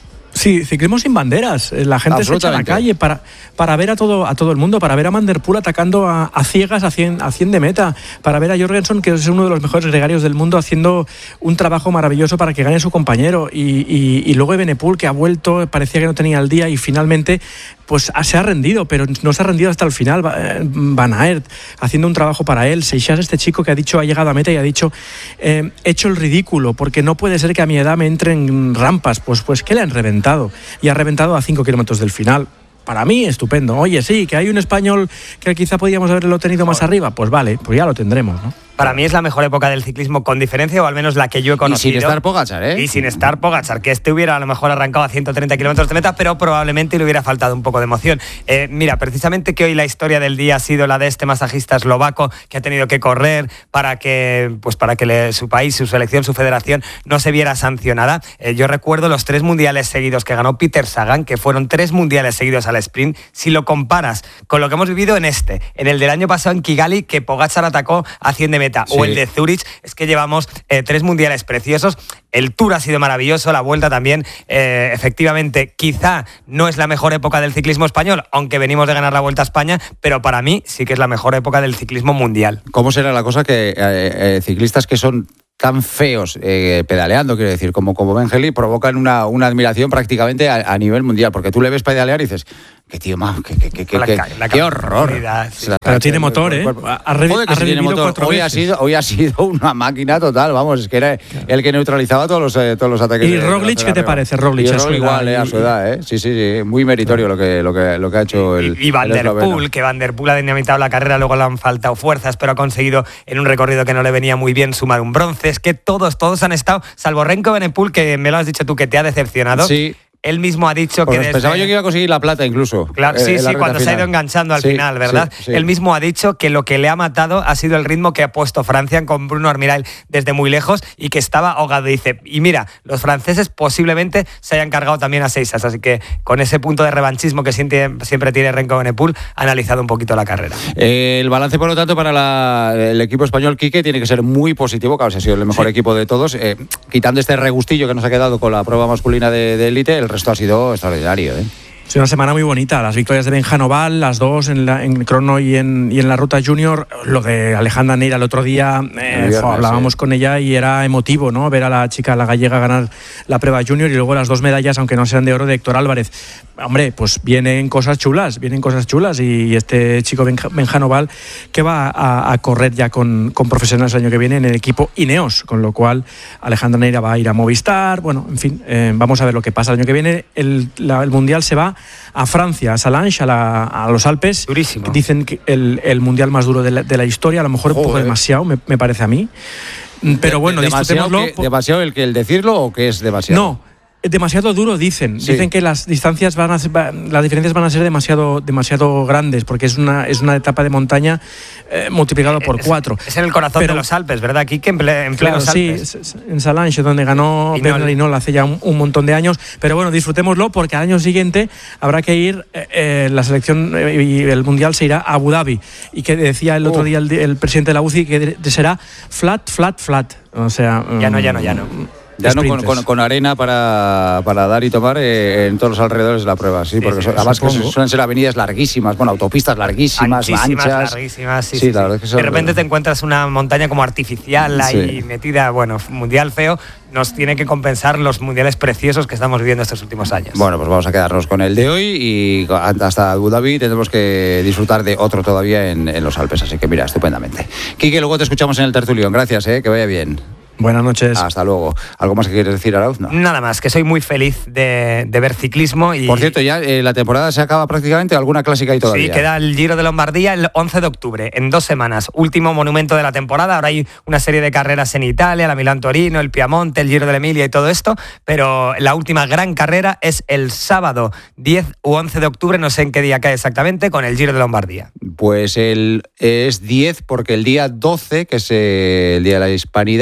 Sí, ciclismo sin banderas. La gente se echa a la calle para, para ver a todo, a todo el mundo, para ver a Van der Poel atacando a, a ciegas a cien, a cien de meta, para ver a Jorgensen, que es uno de los mejores gregarios del mundo, haciendo un trabajo maravilloso para que gane su compañero. Y, y, y luego Evenepoel, que ha vuelto, parecía que no tenía el día y finalmente pues se ha rendido, pero no se ha rendido hasta el final. Van Aert haciendo un trabajo para él. Seixas, este chico que ha dicho, ha llegado a meta y ha dicho, eh, he hecho el ridículo, porque no puede ser que a mi edad me entren rampas. Pues, pues ¿qué le han reventado? Y ha reventado a cinco kilómetros del final. Para mí, estupendo. Oye, sí, que hay un español que quizá podíamos haberlo tenido más arriba. Pues vale, pues ya lo tendremos, ¿no? Para mí es la mejor época del ciclismo con diferencia, o al menos la que yo he conocido. Y sin estar Pogačar, ¿eh? Y sin estar Pogačar, que este hubiera a lo mejor arrancado a ciento treinta kilómetros de meta, pero probablemente le hubiera faltado un poco de emoción. Eh, mira, precisamente que hoy la historia del día ha sido la de este masajista eslovaco que ha tenido que correr para que, pues para que le, su país, su selección, su federación no se viera sancionada. Eh, yo recuerdo los tres mundiales seguidos que ganó Peter Sagan, que fueron tres mundiales seguidos al sprint. Si lo comparas con lo que hemos vivido en este, en el del año pasado en Kigali, que Pogačar atacó a cien de meta, sí, o el de Zurich, es que llevamos eh, tres mundiales preciosos. El Tour ha sido maravilloso, la Vuelta también. Eh, efectivamente, quizá no es la mejor época del ciclismo español, aunque venimos de ganar la Vuelta a España, pero para mí sí que es la mejor época del ciclismo mundial. ¿Cómo será la cosa que eh, eh, ciclistas que son tan feos eh, pedaleando, quiero decir, como, como Ben Helley, provocan una, una admiración prácticamente a, a nivel mundial? Porque tú le ves pedalear y dices, qué tío más, qué, qué, qué, qué, qué, qué horror. Sí. Pero tiene motor, ¿eh? Ha, revi- Joder, que ha sí tiene motor. Hoy ha, sido, hoy ha sido una máquina total, vamos, es que era el que neutralizaba todos los, eh, todos los ataques. ¿Y de, Roglic de qué te parece? Roglic, y a su Roglic igual, eh, a su edad, ¿eh? Sí, sí, sí, muy meritorio lo que, lo que, lo que ha hecho el Y, y Van el der Poel, que Van der Poel ha dinamitado la carrera, luego le han faltado fuerzas, pero ha conseguido en un recorrido que no le venía muy bien sumar un bronce. Es que todos, todos han estado, salvo Remco Evenepoel, que me lo has dicho tú, que te ha decepcionado. Sí. Él mismo ha dicho pues que desde... pensaba yo que iba a conseguir la plata incluso. Claro, sí, eh, sí, cuando se ha ido enganchando al sí, final, ¿verdad? Sí, sí. Él mismo ha dicho que lo que le ha matado ha sido el ritmo que ha puesto Francia con Bruno Armirail desde muy lejos y que estaba ahogado. Dice, y mira, los franceses posiblemente se hayan cargado también a Seixas, así que con ese punto de revanchismo que siempre, siempre tiene Remco Evenepoel, ha analizado un poquito la carrera. Eh, el balance, por lo tanto, para la, el equipo español, Quique, tiene que ser muy positivo. Claro, si ha sido el mejor sí. equipo de todos. Eh, quitando este regustillo que nos ha quedado con la prueba masculina de élite, el resto ha sido extraordinario. ¿eh? Es una semana muy bonita, las victorias de Benja Noval, las dos en, la, en crono y en, y en la ruta junior. Lo de Alejandra Neira el otro día, eh, el viernes, hablábamos sí. con ella y era emotivo, ¿no? Ver a la chica, la gallega, ganar la prueba junior y luego las dos medallas, aunque no sean de oro, de Héctor Álvarez. Hombre, pues vienen cosas chulas, vienen cosas chulas y este chico Benja, Benja Noval que va a, a correr ya con, con profesionales el año que viene en el equipo Ineos, con lo cual Alejandra Neira va a ir a Movistar. Bueno, en fin, eh, vamos a ver lo que pasa el año que viene. El, la, el Mundial se va a Francia, a Salange, a, la, a los Alpes. Durísimo. Dicen que el, el mundial más duro de la, de la historia, a lo mejor Joder. un poco demasiado, me, me parece a mí. Pero bueno, de, disfrutémoslo. Que, ¿Demasiado el que el decirlo o que es demasiado? No. Demasiado duro, dicen. Sí. Dicen que las distancias van a ser, las diferencias van a ser demasiado, demasiado grandes, porque es una, es una etapa de montaña eh, multiplicado por es, cuatro. Es en el corazón Pero, de los Alpes, ¿verdad? Aquí que en, ple, en claro, plenos sí, Alpes. Sí, en Salange, donde ganó Bernard Hinault hace ya un, un montón de años. Pero bueno, disfrutémoslo, porque al año siguiente habrá que ir, eh, eh, la selección eh, y el Mundial se irá a Abu Dhabi. Y que decía el otro oh. día el, el presidente de la U C I que será flat, flat, flat. O sea... Ya no, ya no, ya no. Ya no con, con, con arena para, para dar y tomar eh, en todos los alrededores de la prueba, sí, sí porque sí, son, además que suelen ser avenidas larguísimas, bueno, autopistas larguísimas, Anchísimas, anchas. larguísimas, sí, sí, sí, la sí. verdad es que son... De repente te encuentras una montaña como artificial ahí sí. metida, bueno, mundial feo. Nos tiene que compensar los mundiales preciosos que estamos viviendo estos últimos años. Bueno, pues vamos a quedarnos con el de hoy y hasta Abu Dhabi tendremos que disfrutar de otro todavía en, en los Alpes, así que mira, estupendamente. Quique, luego te escuchamos en el tertulión, gracias, eh, que vaya bien. Buenas noches. Hasta luego. ¿Algo más que quieres decir, Arauz? No. Nada más, que soy muy feliz de, de ver ciclismo. Y... Por cierto, ya eh, la temporada se acaba prácticamente, alguna clásica y todavía. Sí, queda el Giro de Lombardía el once de octubre, en dos semanas. Último monumento de la temporada. Ahora hay una serie de carreras en Italia, la Milán-Torino, el Piamonte, el Giro de la Emilia y todo esto, pero la última gran carrera es el sábado diez u once de octubre, no sé en qué día cae exactamente, con el Giro de Lombardía. Pues el, es diez porque el día doce, que es eh, el día de la Hispanidad, es, es lunes.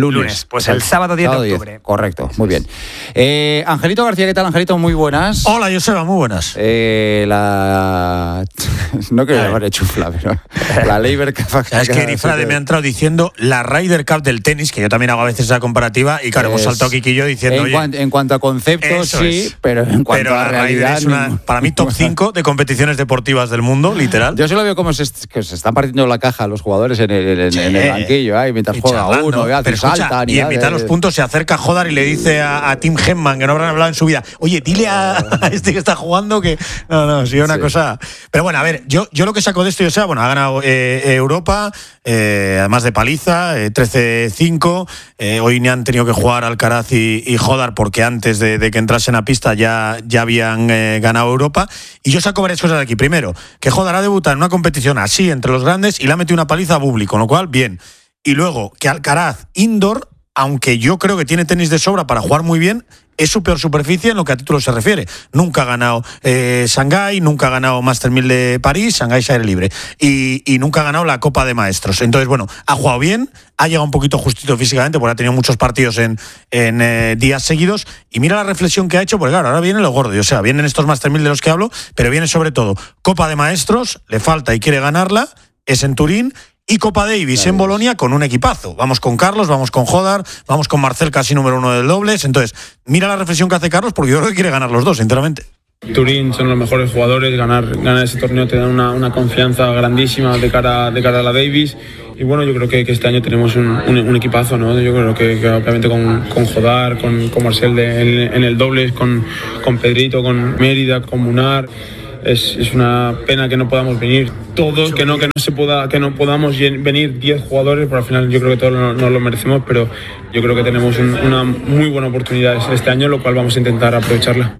lunes. Pues el sábado diez de octubre. diez, correcto, muy bien. Eh, Angelito García, ¿qué tal, Angelito? Muy buenas. Hola, Joseba, muy buenas. Eh, la... No quiero llamarle chufla, pero la Labour Cup. Es que Erifrade me ha entrado diciendo la Ryder Cup del tenis, que yo también hago a veces esa comparativa, y claro, es, hemos saltado Kiki y yo diciendo, en, oye... Cuan, en cuanto a conceptos, sí, es. pero en cuanto pero a la realidad... Es una, para mí, top cinco de competiciones deportivas del mundo, literal. Yo solo veo cómo se, que se están partiendo la caja los jugadores en el, en, sí, en el banquillo, ¿eh? Mientras juega charlando, uno, ya, pero escucha, saltan, y en mitad de los puntos se acerca Jodar y le dice a, a Tim Henman, que no habrán hablado en su vida, oye, dile a, a este que está jugando que... No, no, sí, una sí. cosa... Pero bueno, a ver, yo, yo lo que saco de esto, yo sé, bueno, ha ganado eh, Europa, eh, además de paliza, eh, trece cinco, eh, hoy ni han tenido que jugar Alcaraz y, y Jodar porque antes de, de que entrasen a pista ya, ya habían eh, ganado Europa, y yo saco varias cosas de aquí. Primero, que Jodar ha debutado en una competición así entre los grandes y le ha metido una paliza a Bublik, con lo cual, bien. Y luego, que Alcaraz, indoor, aunque yo creo que tiene tenis de sobra para jugar muy bien, es su peor superficie en lo que a título se refiere. Nunca ha ganado eh, Shanghái, nunca ha ganado Master mil de París, Shanghái se aire libre, y, y nunca ha ganado la Copa de Maestros. Entonces, bueno, ha jugado bien, ha llegado un poquito justito físicamente, porque ha tenido muchos partidos en, en eh, días seguidos, y mira la reflexión que ha hecho, porque claro, ahora viene lo gordo, o sea, vienen estos Master mil de los que hablo, pero viene sobre todo Copa de Maestros, le falta y quiere ganarla, es en Turín, y Copa Davis en Bolonia con un equipazo. Vamos con Carlos, vamos con Jodar, vamos con Marcel, casi número uno del dobles. Entonces, mira la reflexión que hace Carlos, porque yo creo que quiere ganar los dos, sinceramente. Turín son los mejores jugadores, ganar, ganar ese torneo te da una, una confianza grandísima de cara, de cara a la Davis. Y bueno, yo creo que, que este año tenemos un, un, un equipazo, ¿no? Yo creo que, que obviamente con, con Jodar, con, con Marcel de, en, en el dobles, con, con Pedrito, con Mérida, con Munar. Es, es una pena que no podamos venir todos, que no, que no se pueda, que no podamos venir diez jugadores, pero al final yo creo que todos nos no lo merecemos, pero yo creo que tenemos un, una muy buena oportunidad este año, lo cual vamos a intentar aprovecharla.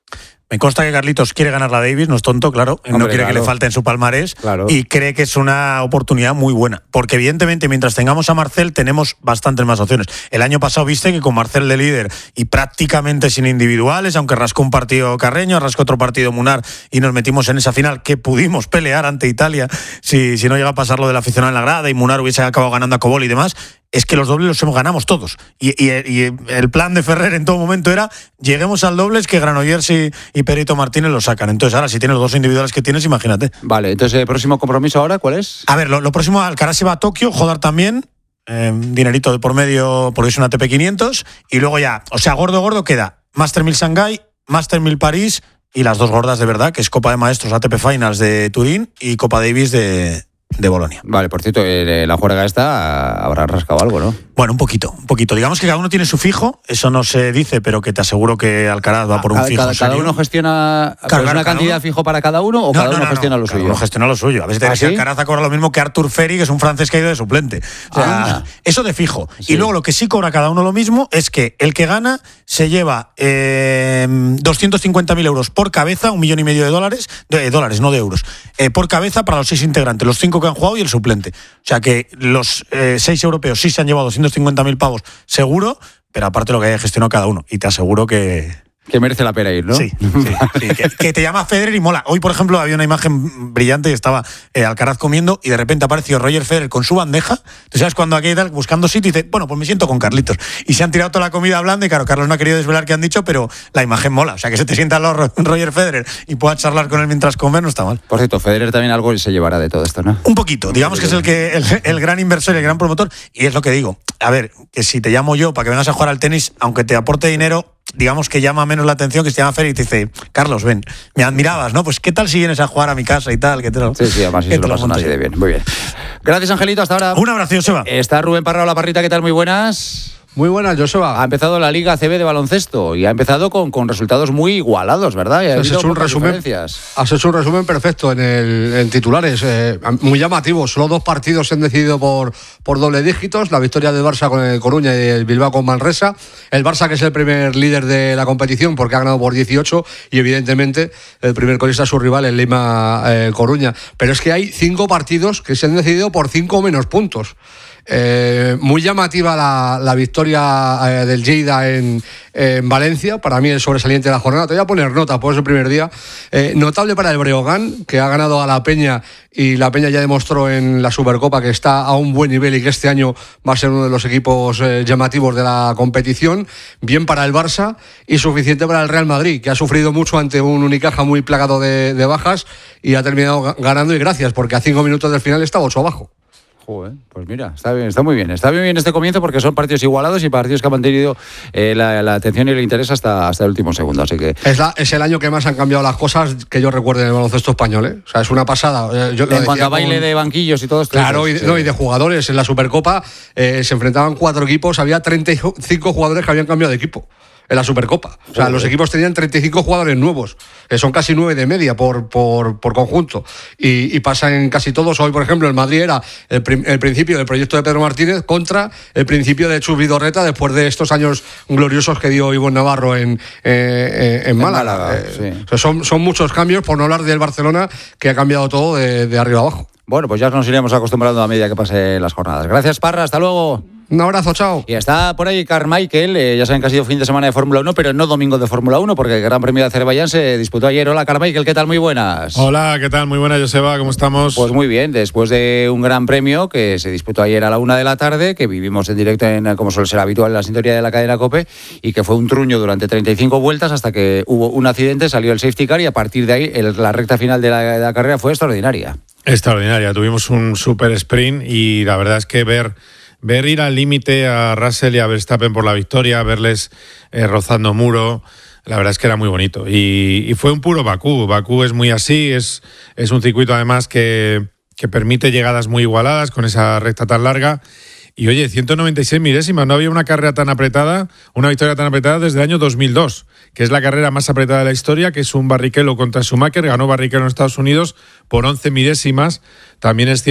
Me consta que Carlitos quiere ganar la Davis, no es tonto, claro, Hombre, no quiere claro. que le falte en su palmarés, claro. y cree que es una oportunidad muy buena, porque evidentemente mientras tengamos a Marcel tenemos bastantes más opciones. El año pasado viste que con Marcel de líder y prácticamente sin individuales, aunque rascó un partido Carreño, rascó otro partido Munar y nos metimos en esa final que pudimos pelear ante Italia si, si no llega a pasar lo del aficionado en la grada y Munar hubiese acabado ganando a Cobol y demás. Es que los dobles los ganamos todos. Y, y, y el plan de Ferrer en todo momento era lleguemos al dobles que Granollers y, y Perito Martínez lo sacan. Entonces ahora si tienes los dos individuales que tienes, imagínate. Vale, entonces el próximo compromiso ahora, ¿cuál es? A ver, lo, lo próximo, Alcaraz se va a Tokio, Jodar también, eh, dinerito de por medio porque es una A T P quinientos, y luego ya, o sea, gordo gordo queda Master mil Shanghái, Master mil París y las dos gordas de verdad, que es Copa de Maestros A T P Finals de Turín y Copa Davis de... de Bolonia. Vale, por cierto, eh, la juerga esta habrá rascado algo, ¿no? Bueno, un poquito, un poquito. Digamos que cada uno tiene su fijo, eso no se dice, pero que te aseguro que Alcaraz va por un cada, fijo. Cada, cada uno gestiona claro, claro, una cantidad uno... fijo para cada uno o no, cada no, uno no, gestiona no, lo suyo. Cada uno gestiona lo suyo. A veces te ¿Ah, ¿sí? Alcaraz cobra lo mismo que Artur Ferry, que es un francés que ha ido de suplente. O sea, ah. eso de fijo. Sí. Y luego lo que sí cobra cada uno lo mismo es que el que gana se lleva eh, doscientos cincuenta mil euros por cabeza, un millón y medio de dólares, de dólares, no de euros, eh, por cabeza para los seis integrantes, los cinco que han jugado y el suplente. O sea que los eh, seis europeos sí se han llevado doscientos cincuenta mil pavos seguro, pero aparte lo que haya gestionado cada uno. Y te aseguro que... Que merece la pena ir, ¿no? Sí, sí, sí que, que te llama Federer y mola. Hoy, por ejemplo, había una imagen brillante y estaba eh, Alcaraz comiendo y de repente apareció Roger Federer con su bandeja. Tú sabes cuando aquí tal, buscando sitio y dice, bueno, pues me siento con Carlitos. Y se han tirado toda la comida hablando y claro, Carlos no ha querido desvelar qué han dicho, pero la imagen mola. O sea, que se te sienta al lado Roger Federer y puedas charlar con él mientras comer, no está mal. Por cierto, Federer también algo se llevará de todo esto, ¿no? Un poquito. Digamos que es el, que, el, el gran inversor y el gran promotor. Y es lo que digo. A ver, que si te llamo yo para que vengas a jugar al tenis, aunque te aporte dinero, digamos que llama menos la atención que si te llama Fer y te dice, Carlos, ven, me admirabas, ¿no? Pues ¿qué tal si vienes a jugar a mi casa y tal? ¿Qué tal? Sí, sí, además eso lo pasan así de bien. Muy bien. Gracias, Angelito, hasta ahora. Un abrazo, Joseba. Está Rubén Parrao, La Parrita, ¿qué tal? Muy buenas. Muy buenas, Joseba. Ha empezado la Liga A C B de baloncesto y ha empezado con, con resultados muy igualados, ¿verdad? Y ha has, hecho un resumen, has hecho un resumen perfecto en, el, en titulares, eh, muy llamativo. Solo dos partidos se han decidido por, por doble dígitos. La victoria del Barça con el Coruña y el Bilbao con Manresa. El Barça, que es el primer líder de la competición porque ha ganado por dieciocho, y evidentemente el primer colista es su rival, el Lima eh, Coruña. Pero es que hay cinco partidos que se han decidido por cinco menos puntos. Eh, muy llamativa la, la victoria eh, del Lleida en, eh, en Valencia, para mí el sobresaliente de la jornada. Te voy a poner nota por ese primer día. Eh, notable para el Breogán, que ha ganado a la Peña, y la Peña ya demostró en la Supercopa que está a un buen nivel y que este año va a ser uno de los equipos eh, llamativos de la competición. Bien para el Barça y suficiente para el Real Madrid, que ha sufrido mucho ante un Unicaja muy plagado de, de bajas y ha terminado ganando, y gracias, porque a cinco minutos del final estaba ocho abajo. Joder, pues mira, está bien, está muy bien. Está muy bien este comienzo porque son partidos igualados y partidos que han mantenido eh, la, la atención y el interés hasta, hasta el último segundo. Así que es, la, es el año que más han cambiado las cosas que yo recuerdo en el baloncesto español, ¿eh? O sea, es una pasada. Yo en cuanto a baile con... de banquillos y todo esto. Claro, y, sí. no, y de jugadores. En la Supercopa eh, se enfrentaban cuatro equipos, había treinta y cinco jugadores que habían cambiado de equipo en la Supercopa. O sea, los equipos tenían treinta y cinco jugadores nuevos, que son casi nueve de media por, por, por conjunto. Y, y pasa en casi todos. Hoy, por ejemplo, el Madrid era el, prim, el principio del proyecto de Pedro Martínez contra el principio de Chus Vidorreta después de estos años gloriosos que dio Ivonne Navarro en, eh, en Málaga. En Málaga eh, sí. O sea, son, son muchos cambios, por no hablar del Barcelona, que ha cambiado todo de, de arriba abajo. Bueno, pues ya nos iremos acostumbrando a medida que pasen las jornadas. Gracias, Parra, hasta luego. Un abrazo, chao. Y está por ahí Carmichael, eh, ya saben que ha sido fin de semana de Fórmula uno, pero no domingo de Fórmula uno, porque el Gran Premio de Azerbaiyán se disputó ayer. Hola, Carmichael, ¿qué tal? Muy buenas. Hola, ¿qué tal? Muy buenas, Joseba, ¿cómo estamos? Pues muy bien, después de un Gran Premio que se disputó ayer a la una de la tarde, que vivimos en directo, en, como suele ser habitual, en la sintonía de la cadena COPE, y que fue un truño durante treinta y cinco vueltas hasta que hubo un accidente, salió el safety car y a partir de ahí el, la recta final de la, de la carrera fue extraordinaria. Extraordinaria, tuvimos un super sprint y la verdad es que ver... Ver ir al límite a Russell y a Verstappen por la victoria, verles eh, rozando muro, la verdad es que era muy bonito. Y, y fue un puro Bakú. Bakú es muy así, es, es un circuito además que, que permite llegadas muy igualadas con esa recta tan larga. Y oye, ciento noventa y seis milésimas, no había una carrera tan apretada, una victoria tan apretada desde el año dos mil dos, que es la carrera más apretada de la historia, que es un Barrichello contra Schumacher, ganó Barrichello en Estados Unidos por once milésimas. También es cierto